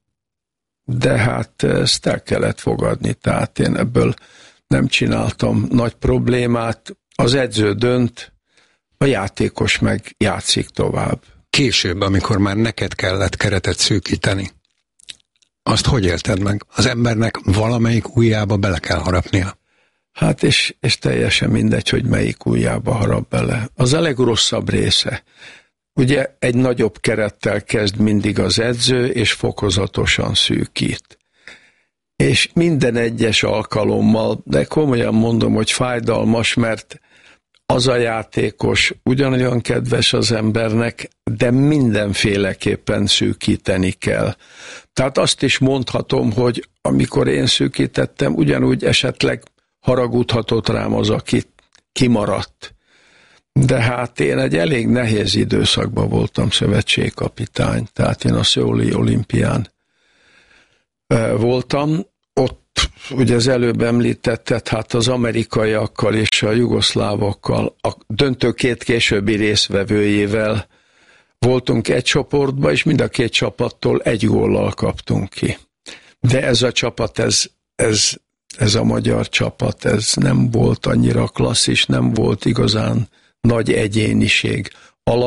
hát ezt el kellett fogadni, tehát én ebből nem csináltam nagy problémát. Az edző dönt, a játékos meg játszik tovább. Később, amikor már neked kellett keretet szűkíteni, azt hogy élted meg? Az embernek valamelyik ujjába bele kell harapnia. Hát és teljesen mindegy, hogy melyik ujjába harap bele. Az a legrosszabb része. Ugye egy nagyobb kerettel kezd mindig az edző, és fokozatosan szűkít. És minden egyes alkalommal, de komolyan mondom, hogy fájdalmas, mert az a játékos ugyanolyan kedves az embernek, de mindenféleképpen szűkíteni kell. Tehát azt is mondhatom, hogy amikor én szűkítettem, ugyanúgy esetleg haragudhatott rám az, aki kimaradt. De hát én egy elég nehéz időszakban voltam szövetségkapitány, tehát én a szöuli olimpián voltam. Ott, ugye az előbb említetted, hát az amerikaiakkal és a jugoszlávokkal, a döntő 2 későbbi résztvevőjével voltunk egy csoportban, és mind a 2 csapattól 1 góllal kaptunk ki. De ez a csapat, ez a magyar csapat, ez nem volt annyira klasszis, nem volt igazán nagy egyéniség.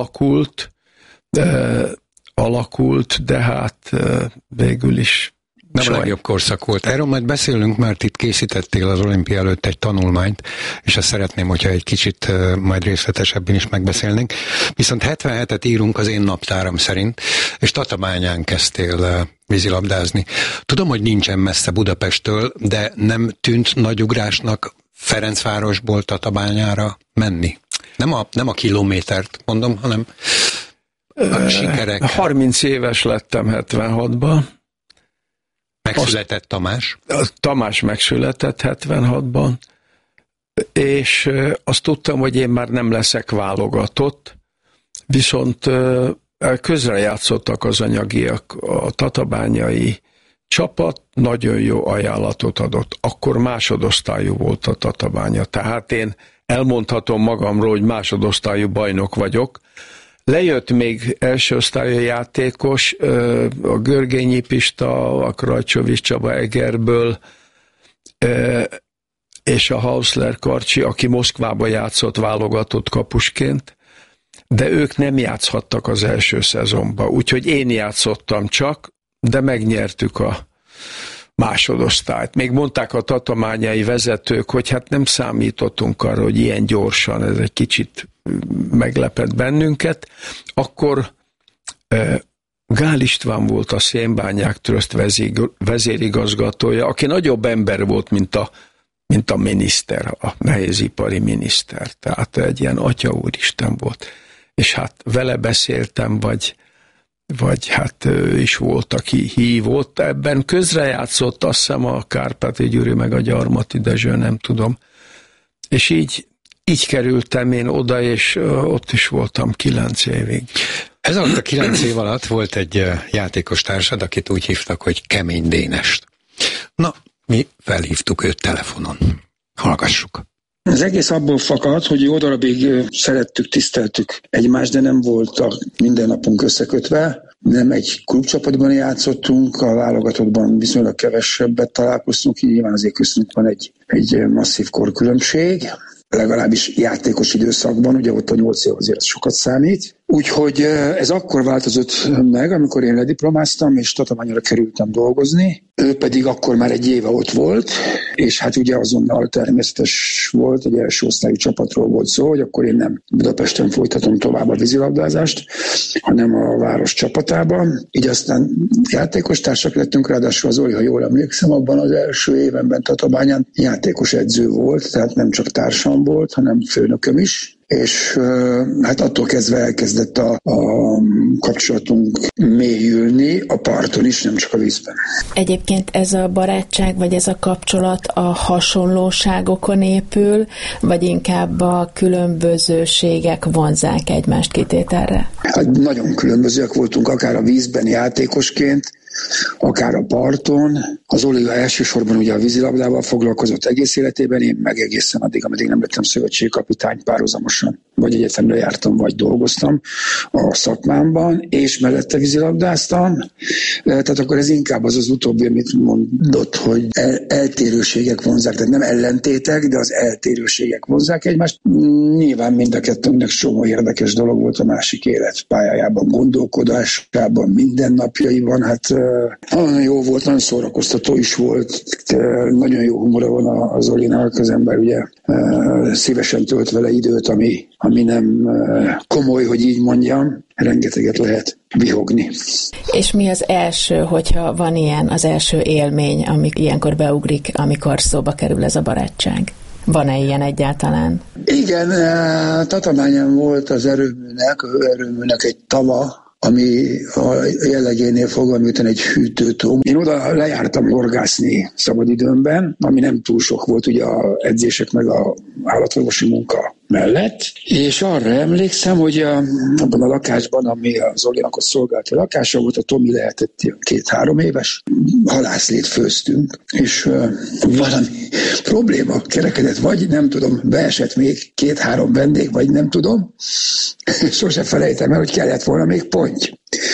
Alakult, de hát végül is Nem a legjobb korszak volt. Erről majd beszélünk, mert itt készítettél az olimpia előtt egy tanulmányt, és azt szeretném, hogyha egy kicsit majd részletesebben is megbeszélnénk. Viszont 77-et írunk az én naptáram szerint, és Tatabányán kezdtél vízilabdázni. Tudom, hogy nincsen messze Budapesttől, de nem tűnt nagy ugrásnak Ferencvárosból Tatabányára menni? Nem a kilométert mondom, hanem a sikerek. 30 éves lettem 76-ban. Megszületett Tamás? Tamás megszületett 76-ban, és azt tudtam, hogy én már nem leszek válogatott, viszont közrejátszottak az anyagiak. A tatabányai csapat nagyon jó ajánlatot adott. Akkor másodosztályú volt a Tatabánya, tehát én elmondhatom magamról, hogy másodosztályú bajnok vagyok. Lejött még első osztályú játékos, a Görgényi Pista, a Krajcsovics Csaba Egerből, és a Hausler Karcsi, aki Moszkvába játszott válogatott kapusként, de ők nem játszhattak az első szezonban, úgyhogy én játszottam csak, de megnyertük a másodosztályt. Még mondták a tatabányai vezetők, hogy hát nem számítottunk arra, hogy ilyen gyorsan, ez egy kicsit meglepett bennünket. Akkor Gál István volt a Szénbányák Tröszt vezérigazgatója, aki nagyobb ember volt, mint a miniszter, a nehézipari miniszter. Tehát egy ilyen atya úristen volt. És hát vele beszéltem, vagy hát ő is volt, aki hívott. Ebben közrejátszott, azt hiszem, a Kárpáti Gyuri meg a Gyarmati Dezső, nem tudom. És így kerültem én oda, és ott is voltam 9 évig. Ez alatt a 9 év alatt volt egy játékos társad, akit úgy hívtak, hogy Kemény Dénest. Na, mi felhívtuk őt telefonon. Hallgassuk. Az egész abból fakad, hogy jó darabig szerettük, tiszteltük egymást, de nem voltak minden napunk összekötve. Nem egy klubcsapatban játszottunk, a válogatottban viszonylag kevesebbet találkoztunk, így nyilván azért köztünk van egy masszív korkülönbség, legalábbis játékos időszakban, ugye ott a 8 év azért sokat számít. Úgyhogy ez akkor változott meg, amikor én lediplomáztam, és Tatabányra kerültem dolgozni. Ő pedig akkor már egy éve ott volt, és hát ugye azonnal természetes volt, egy első osztályú csapatról volt szó, hogy akkor én nem Budapesten folytatom tovább a vízilabdázást, hanem a város csapatában. Így aztán játékos társak lettünk, ráadásul az Zoli, ha jól emlékszem, abban az első évenben Tatabányán játékos edző volt, tehát nem csak társam volt, hanem főnököm is. És hát attól kezdve elkezdett a kapcsolatunk mélyülni, a parton is, nem csak a vízben. Egyébként ez a barátság, vagy ez a kapcsolat a hasonlóságokon épül, vagy inkább a különbözőségek vonzzák egymást kitételre? Hát nagyon különbözőek voltunk, akár a vízben játékosként, akár a parton. Az Oliga elsősorban ugye a vízilabdával foglalkozott egész életében, én meg egészen addig, ameddig nem lettem szövetségkapitány, párhuzamosan vagy egyetemre jártam, vagy dolgoztam a szakmámban, és mellette vízilabdáztam. Tehát akkor ez inkább az utóbbi, amit mondott, hogy eltérőségek vonzák, tehát nem ellentétek, de az eltérőségek vonzák egymást. Nyilván mind a kettőnknek csomó érdekes dolog volt a másik életpályájában, gondolkodásában, mindennapjaiban. Hát nagyon jó volt, nagyon szórakoztató is volt, nagyon jó humora van az Olinak, az ember ugye szívesen tölt vele időt, ami nem komoly, hogy így mondjam, rengeteget lehet vihogni. És mi az első, hogyha van ilyen, az első élmény, ami ilyenkor beugrik, amikor szóba kerül ez a barátság? Van-e ilyen egyáltalán? Igen, Tatabányán volt az erőműnek egy tava, ami a jellegénél fogva, miután egy hűtőtó. Én oda lejártam horgászni szabadidőmben, ami nem túl sok volt ugye az edzések meg a állatorvosi munka mellett, és arra emlékszem, hogy abban a lakásban, ami az Olinak ott szolgált a lakása volt, a Tomi lehetett 2-3 éves, halászlét főztünk, és valami probléma kerekedett, vagy nem tudom, beesett még 2-3 vendég, vagy nem tudom, sose felejtem el, hogy kellett volna még ponty.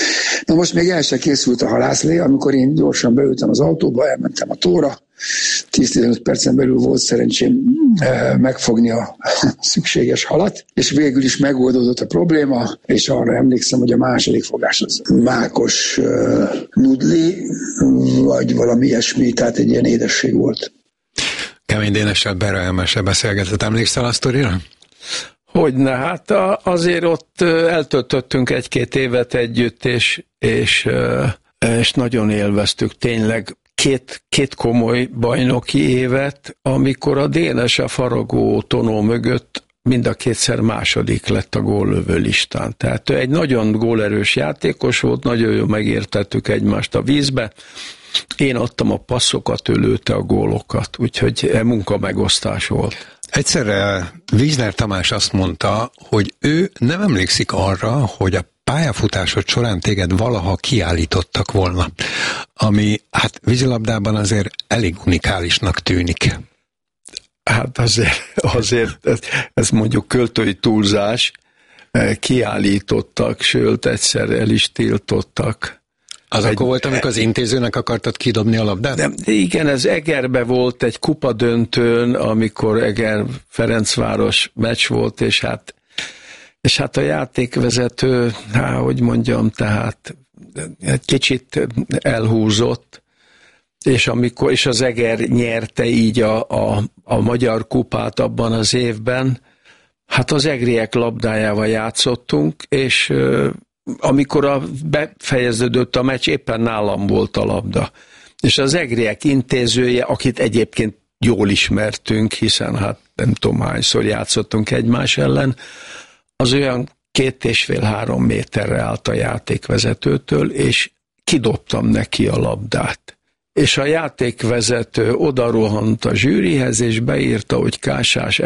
Na most még el se készült a halászlé, amikor én gyorsan beültem az autóba, elmentem a tóra, 10-15 percen belül volt szerencsém megfogni a szükséges halat, és végül is megoldódott a probléma, és arra emlékszem, hogy a második fogás az mákos nudli, vagy valami ilyesmi, tehát egy ilyen édesség volt. Kemény Dénessel Berra Elmese beszélgetett. Emlékszel a sztorira? Hogyne, hát azért ott eltöltöttünk 1-2 évet együtt, és nagyon élveztük tényleg két komoly bajnoki évet, amikor a Dénes a Faragó Tonó mögött mind a kétszer második lett a góllövő listán. Tehát ő egy nagyon gólerős játékos volt, nagyon jól megértettük egymást a vízbe. Én adtam a passzokat, ő lőtte a gólokat, úgyhogy munkamegosztás volt. Egyszerre Wiesner Tamás azt mondta, hogy ő nem emlékszik arra, hogy a pályafutásod során téged valaha kiállítottak volna, ami hát vízilabdában azért elég unikálisnak tűnik. Hát azért ez mondjuk költői túlzás, kiállítottak, sőt egyszer el is tiltottak. Az akkor volt, amikor az intézőnek akartad kidobni a labdát? De igen, ez Egerbe volt egy kupadöntőn, amikor Eger-Ferencváros meccs volt, és hát a játékvezető, hogy mondjam, tehát egy kicsit elhúzott, és az Eger nyerte így a magyar kupát abban az évben, hát az egriek labdájával játszottunk, és amikor befejeződött a meccs, éppen nálam volt a labda. És az egriek intézője, akit egyébként jól ismertünk, hiszen hát nem tudom hányszor játszottunk egymás ellen, az olyan 2,5-3 méterre állt a játékvezetőtől, és kidobtam neki a labdát. És a játékvezető odarohant a zsűrihez, és beírta, hogy Kásás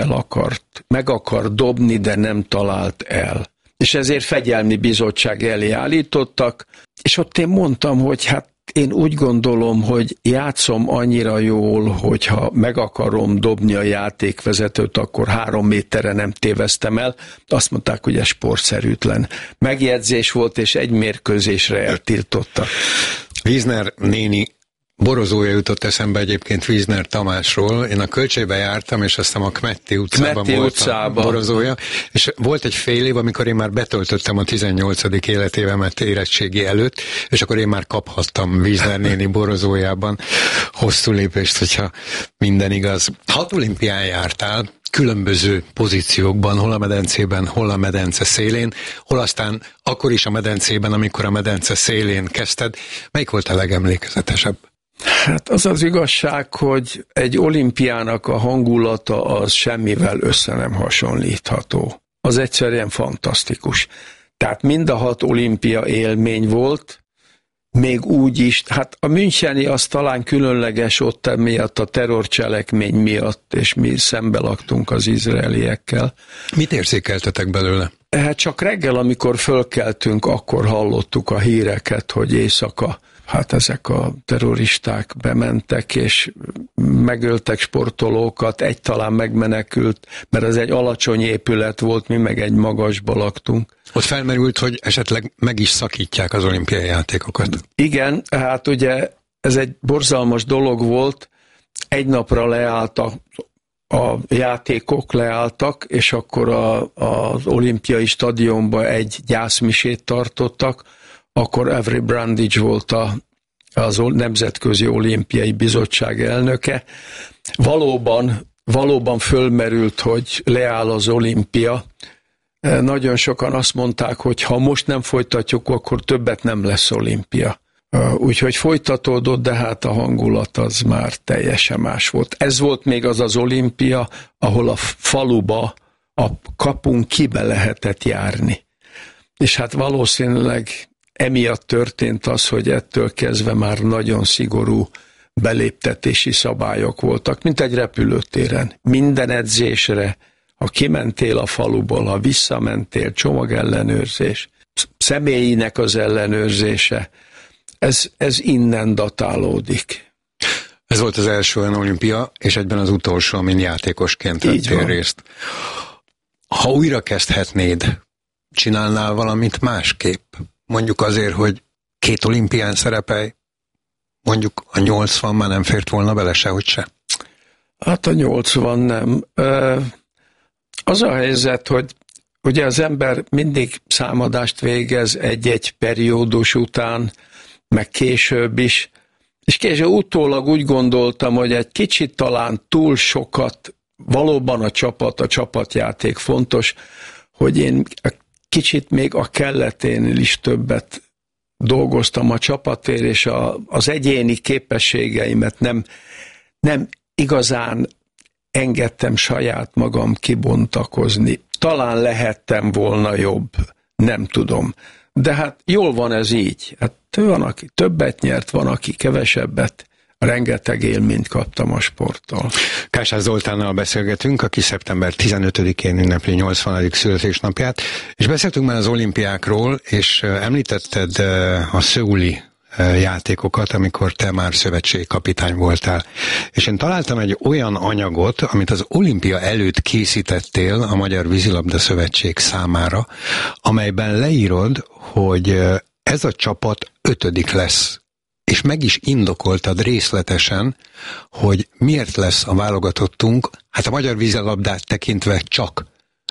meg akar dobni, de nem talált el. És ezért fegyelmi bizottság elé állítottak, és ott én mondtam, hogy hát én úgy gondolom, hogy játszom annyira jól, hogyha meg akarom dobni a játékvezetőt, akkor 3 méterre nem téveztem el. Azt mondták, hogy ez sportszerűtlen megjegyzés volt, és egy mérkőzésre eltiltottak. Wiesner néni borozója jutott eszembe egyébként Wiesner Tamásról. Én a Kölcseybe jártam, és aztán a Kmetti utcában voltam borozója, és volt egy fél év, amikor én már betöltöttem a 18. életévemet érettségi előtt, és akkor én már kaphattam Wiesner néni borozójában hosszú lépést, hogyha minden igaz. 6 olimpián jártál, különböző pozíciókban, hol a medencében, hol a medence szélén, hol aztán akkor is a medencében, amikor a medence szélén kezdted. Melyik volt a legemlékezetesebb? Hát az az igazság, hogy egy olimpiának a hangulata az semmivel össze nem hasonlítható. Az egyszerűen fantasztikus. Tehát mind a 6 olimpia élmény volt, még úgy is, hát a müncheni az talán különleges ott miatt, a terrorcselekmény miatt, és mi szembe laktunk az izraeliekkel. Mit érzékeltetek belőle? Hát csak reggel, amikor fölkeltünk, akkor hallottuk a híreket, hogy éjszaka hát ezek a terroristák bementek, és megöltek sportolókat, egy talán megmenekült, mert ez egy alacsony épület volt, mi meg egy magasba laktunk. Ott felmerült, hogy esetleg meg is szakítják az olimpiai játékokat. Igen, hát ugye ez egy borzalmas dolog volt, egy napra leálltak, a játékok leálltak, és akkor az olimpiai stadionban egy gyászmisét tartottak, akkor Avery Brundage volt az Nemzetközi Olimpiai Bizottság elnöke. Valóban fölmerült, hogy leáll az olimpia. Nagyon sokan azt mondták, hogy ha most nem folytatjuk, akkor többet nem lesz olimpia. Úgyhogy folytatódott, de hát a hangulat az már teljesen más volt. Ez volt még az olimpia, ahol a faluba a kapun kibe lehetett járni. És hát valószínűleg emiatt történt az, hogy ettől kezdve már nagyon szigorú beléptetési szabályok voltak, mint egy repülőtéren. Minden edzésre, ha kimentél a faluból, ha visszamentél, csomagellenőrzés, személyinek az ellenőrzése, ez innen datálódik. Ez volt az első olyan olimpia, és egyben az utolsó, amin játékosként vettél részt. Ha újra kezdhetnéd, csinálnál valamit másképp? Mondjuk azért, hogy 2 olimpián szerepelj, mondjuk a 80 már nem fért volna bele sehogy se. Hát a 80 nem. Az a helyzet, hogy ugye az ember mindig számadást végez egy-egy periódus után, meg később is, és később utólag úgy gondoltam, hogy egy kicsit talán túl sokat, valóban a csapatjáték fontos, hogy én kicsit még a kelleténél is többet dolgoztam a csapatért, és az egyéni képességeimet nem igazán engedtem saját magam kibontakozni. Talán lehettem volna jobb, nem tudom. De hát jól van ez így. Hát van, aki többet nyert, van, aki kevesebbet. Rengeteg élményt kaptam a sporttól. Kásás Zoltánnal beszélgetünk, aki szeptember 15-én ünnepli 80. születésnapját, és beszéltünk már az olimpiákról, és említetted a szöuli játékokat, amikor te már szövetségkapitány voltál. És én találtam egy olyan anyagot, amit az olimpia előtt készítettél a Magyar Vízilabda Szövetség számára, amelyben leírod, hogy ez a csapat 5. lesz. És meg is indokoltad részletesen, hogy miért lesz a válogatottunk, hát a magyar vízilabdát tekintve csak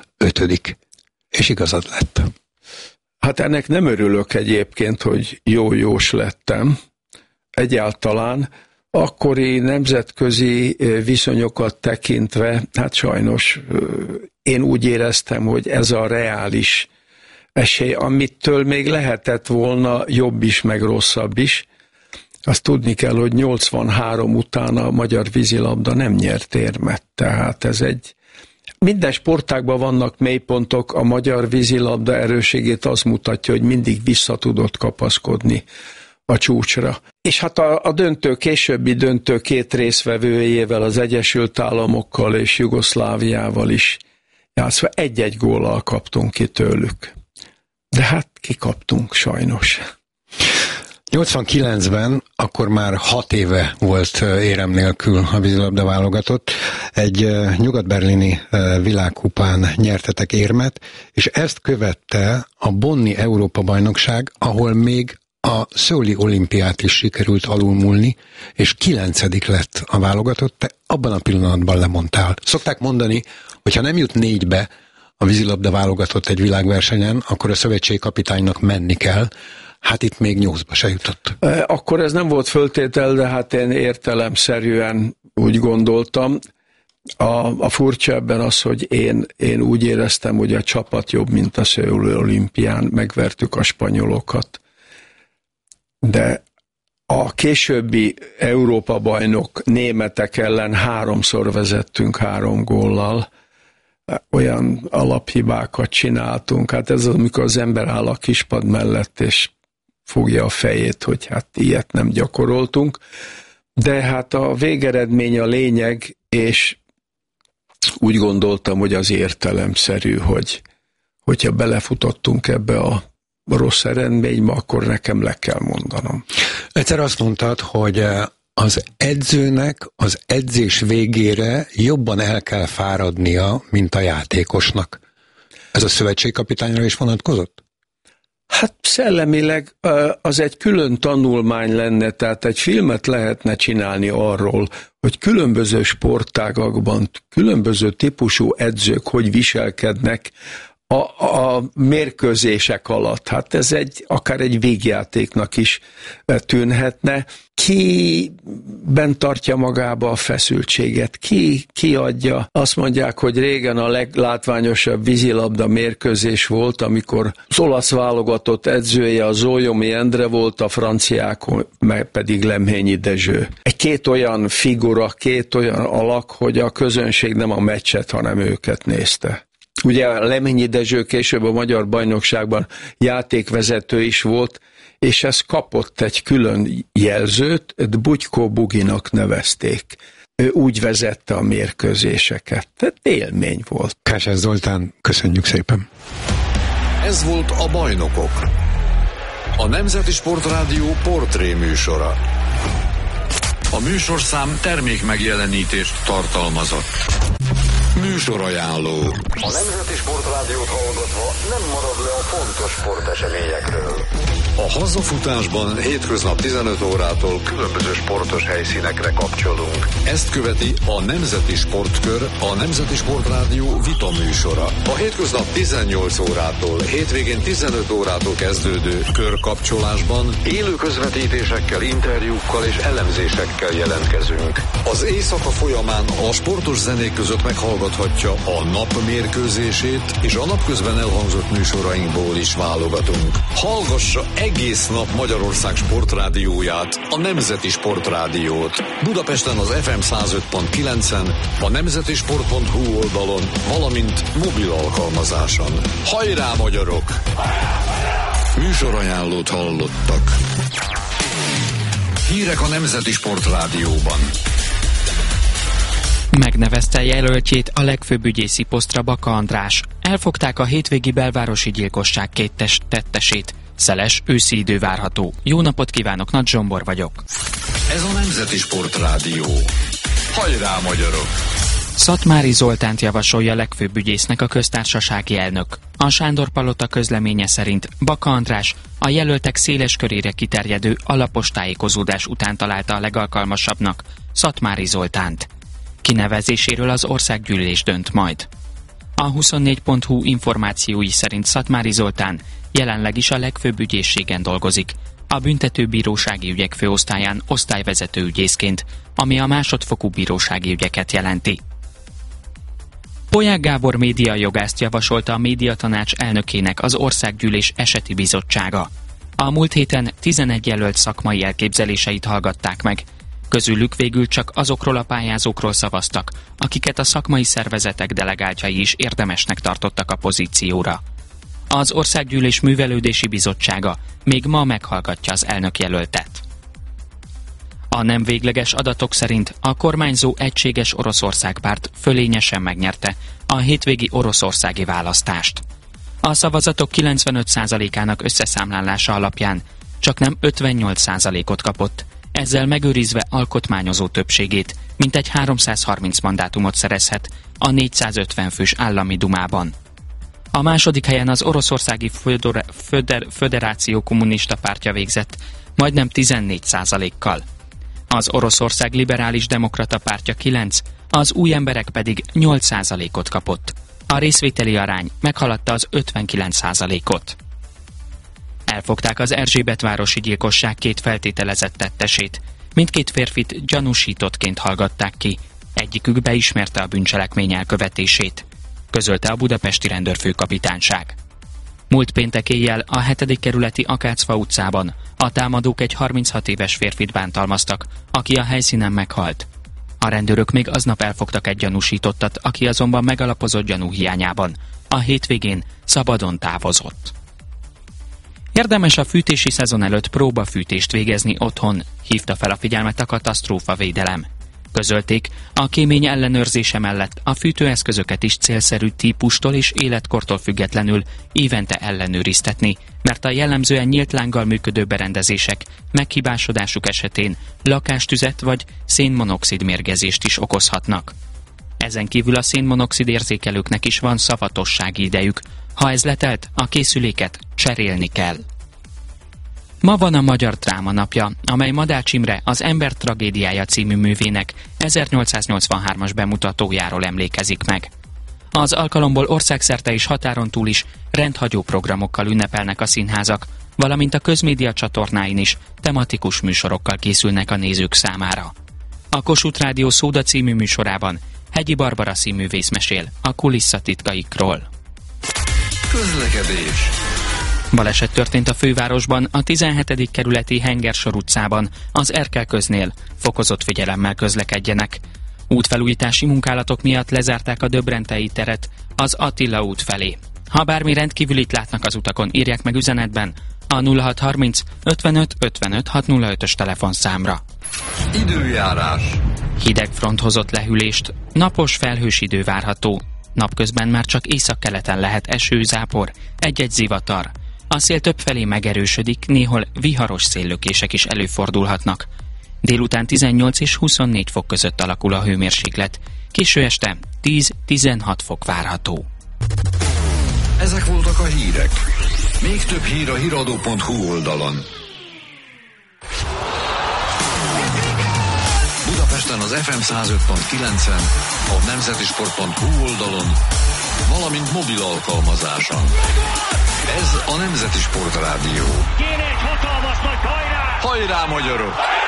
5. És igazad lett. Hát ennek nem örülök egyébként, hogy jó-jós lettem. Egyáltalán akkori nemzetközi viszonyokat tekintve, hát sajnos én úgy éreztem, hogy ez a reális esély, amitől még lehetett volna jobb is, meg rosszabb is. Azt tudni kell, hogy 83 után a magyar vízilabda nem nyert érmet. Tehát ez minden sportágban vannak mélypontok, a magyar vízilabda erőségét az mutatja, hogy mindig vissza tudott kapaszkodni a csúcsra. És hát a későbbi döntő 2 résztvevőjével, az Egyesült Államokkal és Jugoszláviával is játszva 1-1 góllal kaptunk ki tőlük. De hát kikaptunk sajnos. 89-ben, akkor már 6 éve volt érem nélkül a vízilabda válogatott. Egy nyugat-berlini világkupán nyertetek érmet, és ezt követte a Bonni Európa-bajnokság, ahol még a szöuli olimpiát is sikerült alulmúlni, és 9. lett a válogatott, te abban a pillanatban lemondtál. Szokták mondani, hogy ha nem jut 4-be a vízilabda válogatott egy világversenyen, akkor a szövetségkapitánynak menni kell. Hát itt még 8-ba se jutott. Akkor ez nem volt föltétel, de hát én értelemszerűen úgy gondoltam. A furcsa ebben az, hogy én úgy éreztem, hogy a csapat jobb, mint a szöuli olimpián, megvertük a spanyolokat. De a későbbi Európa-bajnok németek ellen 3-szor vezettünk 3 góllal. Olyan alaphibákat csináltunk. Hát ez az, amikor az ember áll a kispad mellett, és fogja a fejét, hogy hát ilyet nem gyakoroltunk. De hát a végeredmény a lényeg, és úgy gondoltam, hogy az értelemszerű, hogyha belefutottunk ebbe a rossz eredménybe, akkor nekem le kell mondanom. Egyszer azt mondtad, hogy az edzőnek az edzés végére jobban el kell fáradnia, mint a játékosnak. Ez a szövetségkapitányra is vonatkozott? Hát szellemileg az egy külön tanulmány lenne, tehát egy filmet lehetne csinálni arról, hogy különböző sportágakban, különböző típusú edzők hogy viselkednek a mérkőzések alatt. Hát ez akár egy végjátéknak is tűnhetne. Ki bent tartja magába a feszültséget? Ki adja? Azt mondják, hogy régen a leglátványosabb vízilabda mérkőzés volt, amikor az olasz válogatott edzője a Zólyomi Endre volt, a franciák meg pedig Lemhényi Dezső. Két olyan figura, két olyan alak, hogy a közönség nem a meccset, hanem őket nézte. Ugye Lemhényi Dezső később a magyar bajnokságban játékvezető is volt, és ez kapott egy külön jelzőt, Bugykó Buginak nevezték. Ő úgy vezette a mérkőzéseket. Tehát élmény volt. Kásás Zoltán, köszönjük szépen. Ez volt a Bajnokok. A Nemzeti Sportrádió portré műsora. A műsorszám termékmegjelenítést tartalmazott. Műsorajánló. A Nemzeti Sportrádiót hallgatva nem marad le a fontos sporteseményekről. A hazafutásban hétköznap 15 órától különböző sportos helyszínekre kapcsolunk. Ezt követi a Nemzeti Sportkör, a Nemzeti Sportrádió vita műsora. A hétköznap 18 órától, hétvégén 15 órától kezdődő körkapcsolásban élő közvetítésekkel, interjúkkal és elemzésekkel jelentkezünk. Az éjszaka folyamán a sportos zenék között meghallgathatja a nap mérkőzését, és a napközben elhangzott műsorainkból is válogatunk. Hallgassa egész nap Magyarország sportrádióját, a Nemzeti Sportrádiót. Budapesten az FM 105.9-en, a nemzetisport.hu oldalon, valamint mobil alkalmazáson. Hajrá, magyarok! Műsorajánlót hallottak. Hírek a Nemzeti Sportrádióban. Megnevezte jelöltjét a legfőbb ügyészi posztra Baka András. Elfogták a hétvégi belvárosi gyilkosság két tettesét. Szeles őszi idő várható. Jó napot kívánok, Nagy Zsombor vagyok. Ez a Nemzeti Sportrádió. Hajrá, magyarok! Szatmári Zoltánt javasolja legfőbb ügyésznek a köztársasági elnök. A Sándor-palota közleménye szerint Baka András a jelöltek széles körére kiterjedő alapos tájékozódás után találta a legalkalmasabbnak Szatmári Zoltánt. Kinevezéséről az országgyűlés dönt majd. A 24.hu információi szerint Szatmári Zoltán jelenleg is a legfőbb ügyészségen dolgozik, a büntetőbírósági ügyek főosztályán osztályvezető ügyészként, ami a másodfokú bírósági ügyeket jelenti. Polyák Gábor médiajogászt javasolta a médiatanács elnökének az országgyűlés eseti bizottsága. A múlt héten 11 jelölt szakmai elképzeléseit hallgatták meg. Közülük végül csak azokról a pályázókról szavaztak, akiket a szakmai szervezetek delegáltjai is érdemesnek tartottak a pozícióra. Az Országgyűlés Művelődési Bizottsága még ma meghallgatja az elnökjelöltet. A nem végleges adatok szerint a kormányzó Egységes Oroszország párt fölényesen megnyerte a hétvégi oroszországi választást. A szavazatok 95%-ának összeszámlálása alapján csaknem 58%-ot kapott, ezzel megőrizve alkotmányozó többségét, mintegy 330 mandátumot szerezhet a 450 fős állami dumában. A második helyen az Oroszországi Föderáció Kommunista Pártja végzett, majdnem 14%-kal. Az Oroszország Liberális Demokrata Pártja 9, az Új Emberek pedig 8%-ot kapott. A részvételi arány meghaladta az 59%-ot. Elfogták az Erzsébetvárosi gyilkosság két feltételezett tettesét. Mindkét férfit gyanúsítottként hallgatták ki. Egyikük beismerte a bűncselekmény elkövetését, közölte a budapesti rendőrfőkapitányság. Múlt péntek éjjel a 7. kerületi Akácfa utcában a támadók egy 36 éves férfit bántalmaztak, aki a helyszínen meghalt. A rendőrök még aznap elfogtak egy gyanúsítottat, aki azonban megalapozott gyanú hiányában a hétvégén szabadon távozott. Érdemes a fűtési szezon előtt próbafűtést végezni otthon, hívta fel a figyelmet a katasztrófavédelem. Közölték, a kémény ellenőrzése mellett a fűtőeszközöket is célszerű típustól és életkortól függetlenül évente ellenőriztetni, mert a jellemzően nyílt lánggal működő berendezések meghibásodásuk esetén lakástüzet vagy szénmonoxid mérgezést is okozhatnak. Ezen kívül a szénmonoxid érzékelőknek is van szavatossági idejük. Ha ez letelt, a készüléket cserélni kell. Ma van a Magyar Dráma napja, amely Madács Imre az Ember tragédiája című művének 1883-as bemutatójáról emlékezik meg. Az alkalomból országszerte és határon túl is rendhagyó programokkal ünnepelnek a színházak, valamint a közmédia csatornáin is tematikus műsorokkal készülnek a nézők számára. A Kossuth Rádió Szóda című műsorában Hegyi Barbara színművész mesél a kulisszatitkaikról. Közlekedés. Baleset történt a fővárosban, a 17. kerületi Hengersor utcában, az Erkel köznél. Fokozott figyelemmel közlekedjenek. Útfelújítási munkálatok miatt lezárták a Döbrentei teret az Attila út felé. Ha bármi rendkívülit látnak az utakon, írják meg üzenetben a 0630 55 55 605-ös telefonszámra. Időjárás. Hideg front hozott lehűlést, napos felhős idő várható. Napközben már csak északkeleten lehet eső, zápor, egy-egy zivatar. A szél többfelé megerősödik, néhol viharos széllökések is előfordulhatnak. Délután 18 és 24 fok között alakul a hőmérséklet. Késő este 10-16 fok várható. Ezek voltak a hírek. Még több hír a hiradó.hu oldalon. Budapesten az FM 105.9-en, a nemzetisport.hu oldalon, valamint mobil alkalmazáson. Ez a Nemzeti Sport Rádió. Kéne egy hatalmas nagy hajrá! Hajrá, magyarok!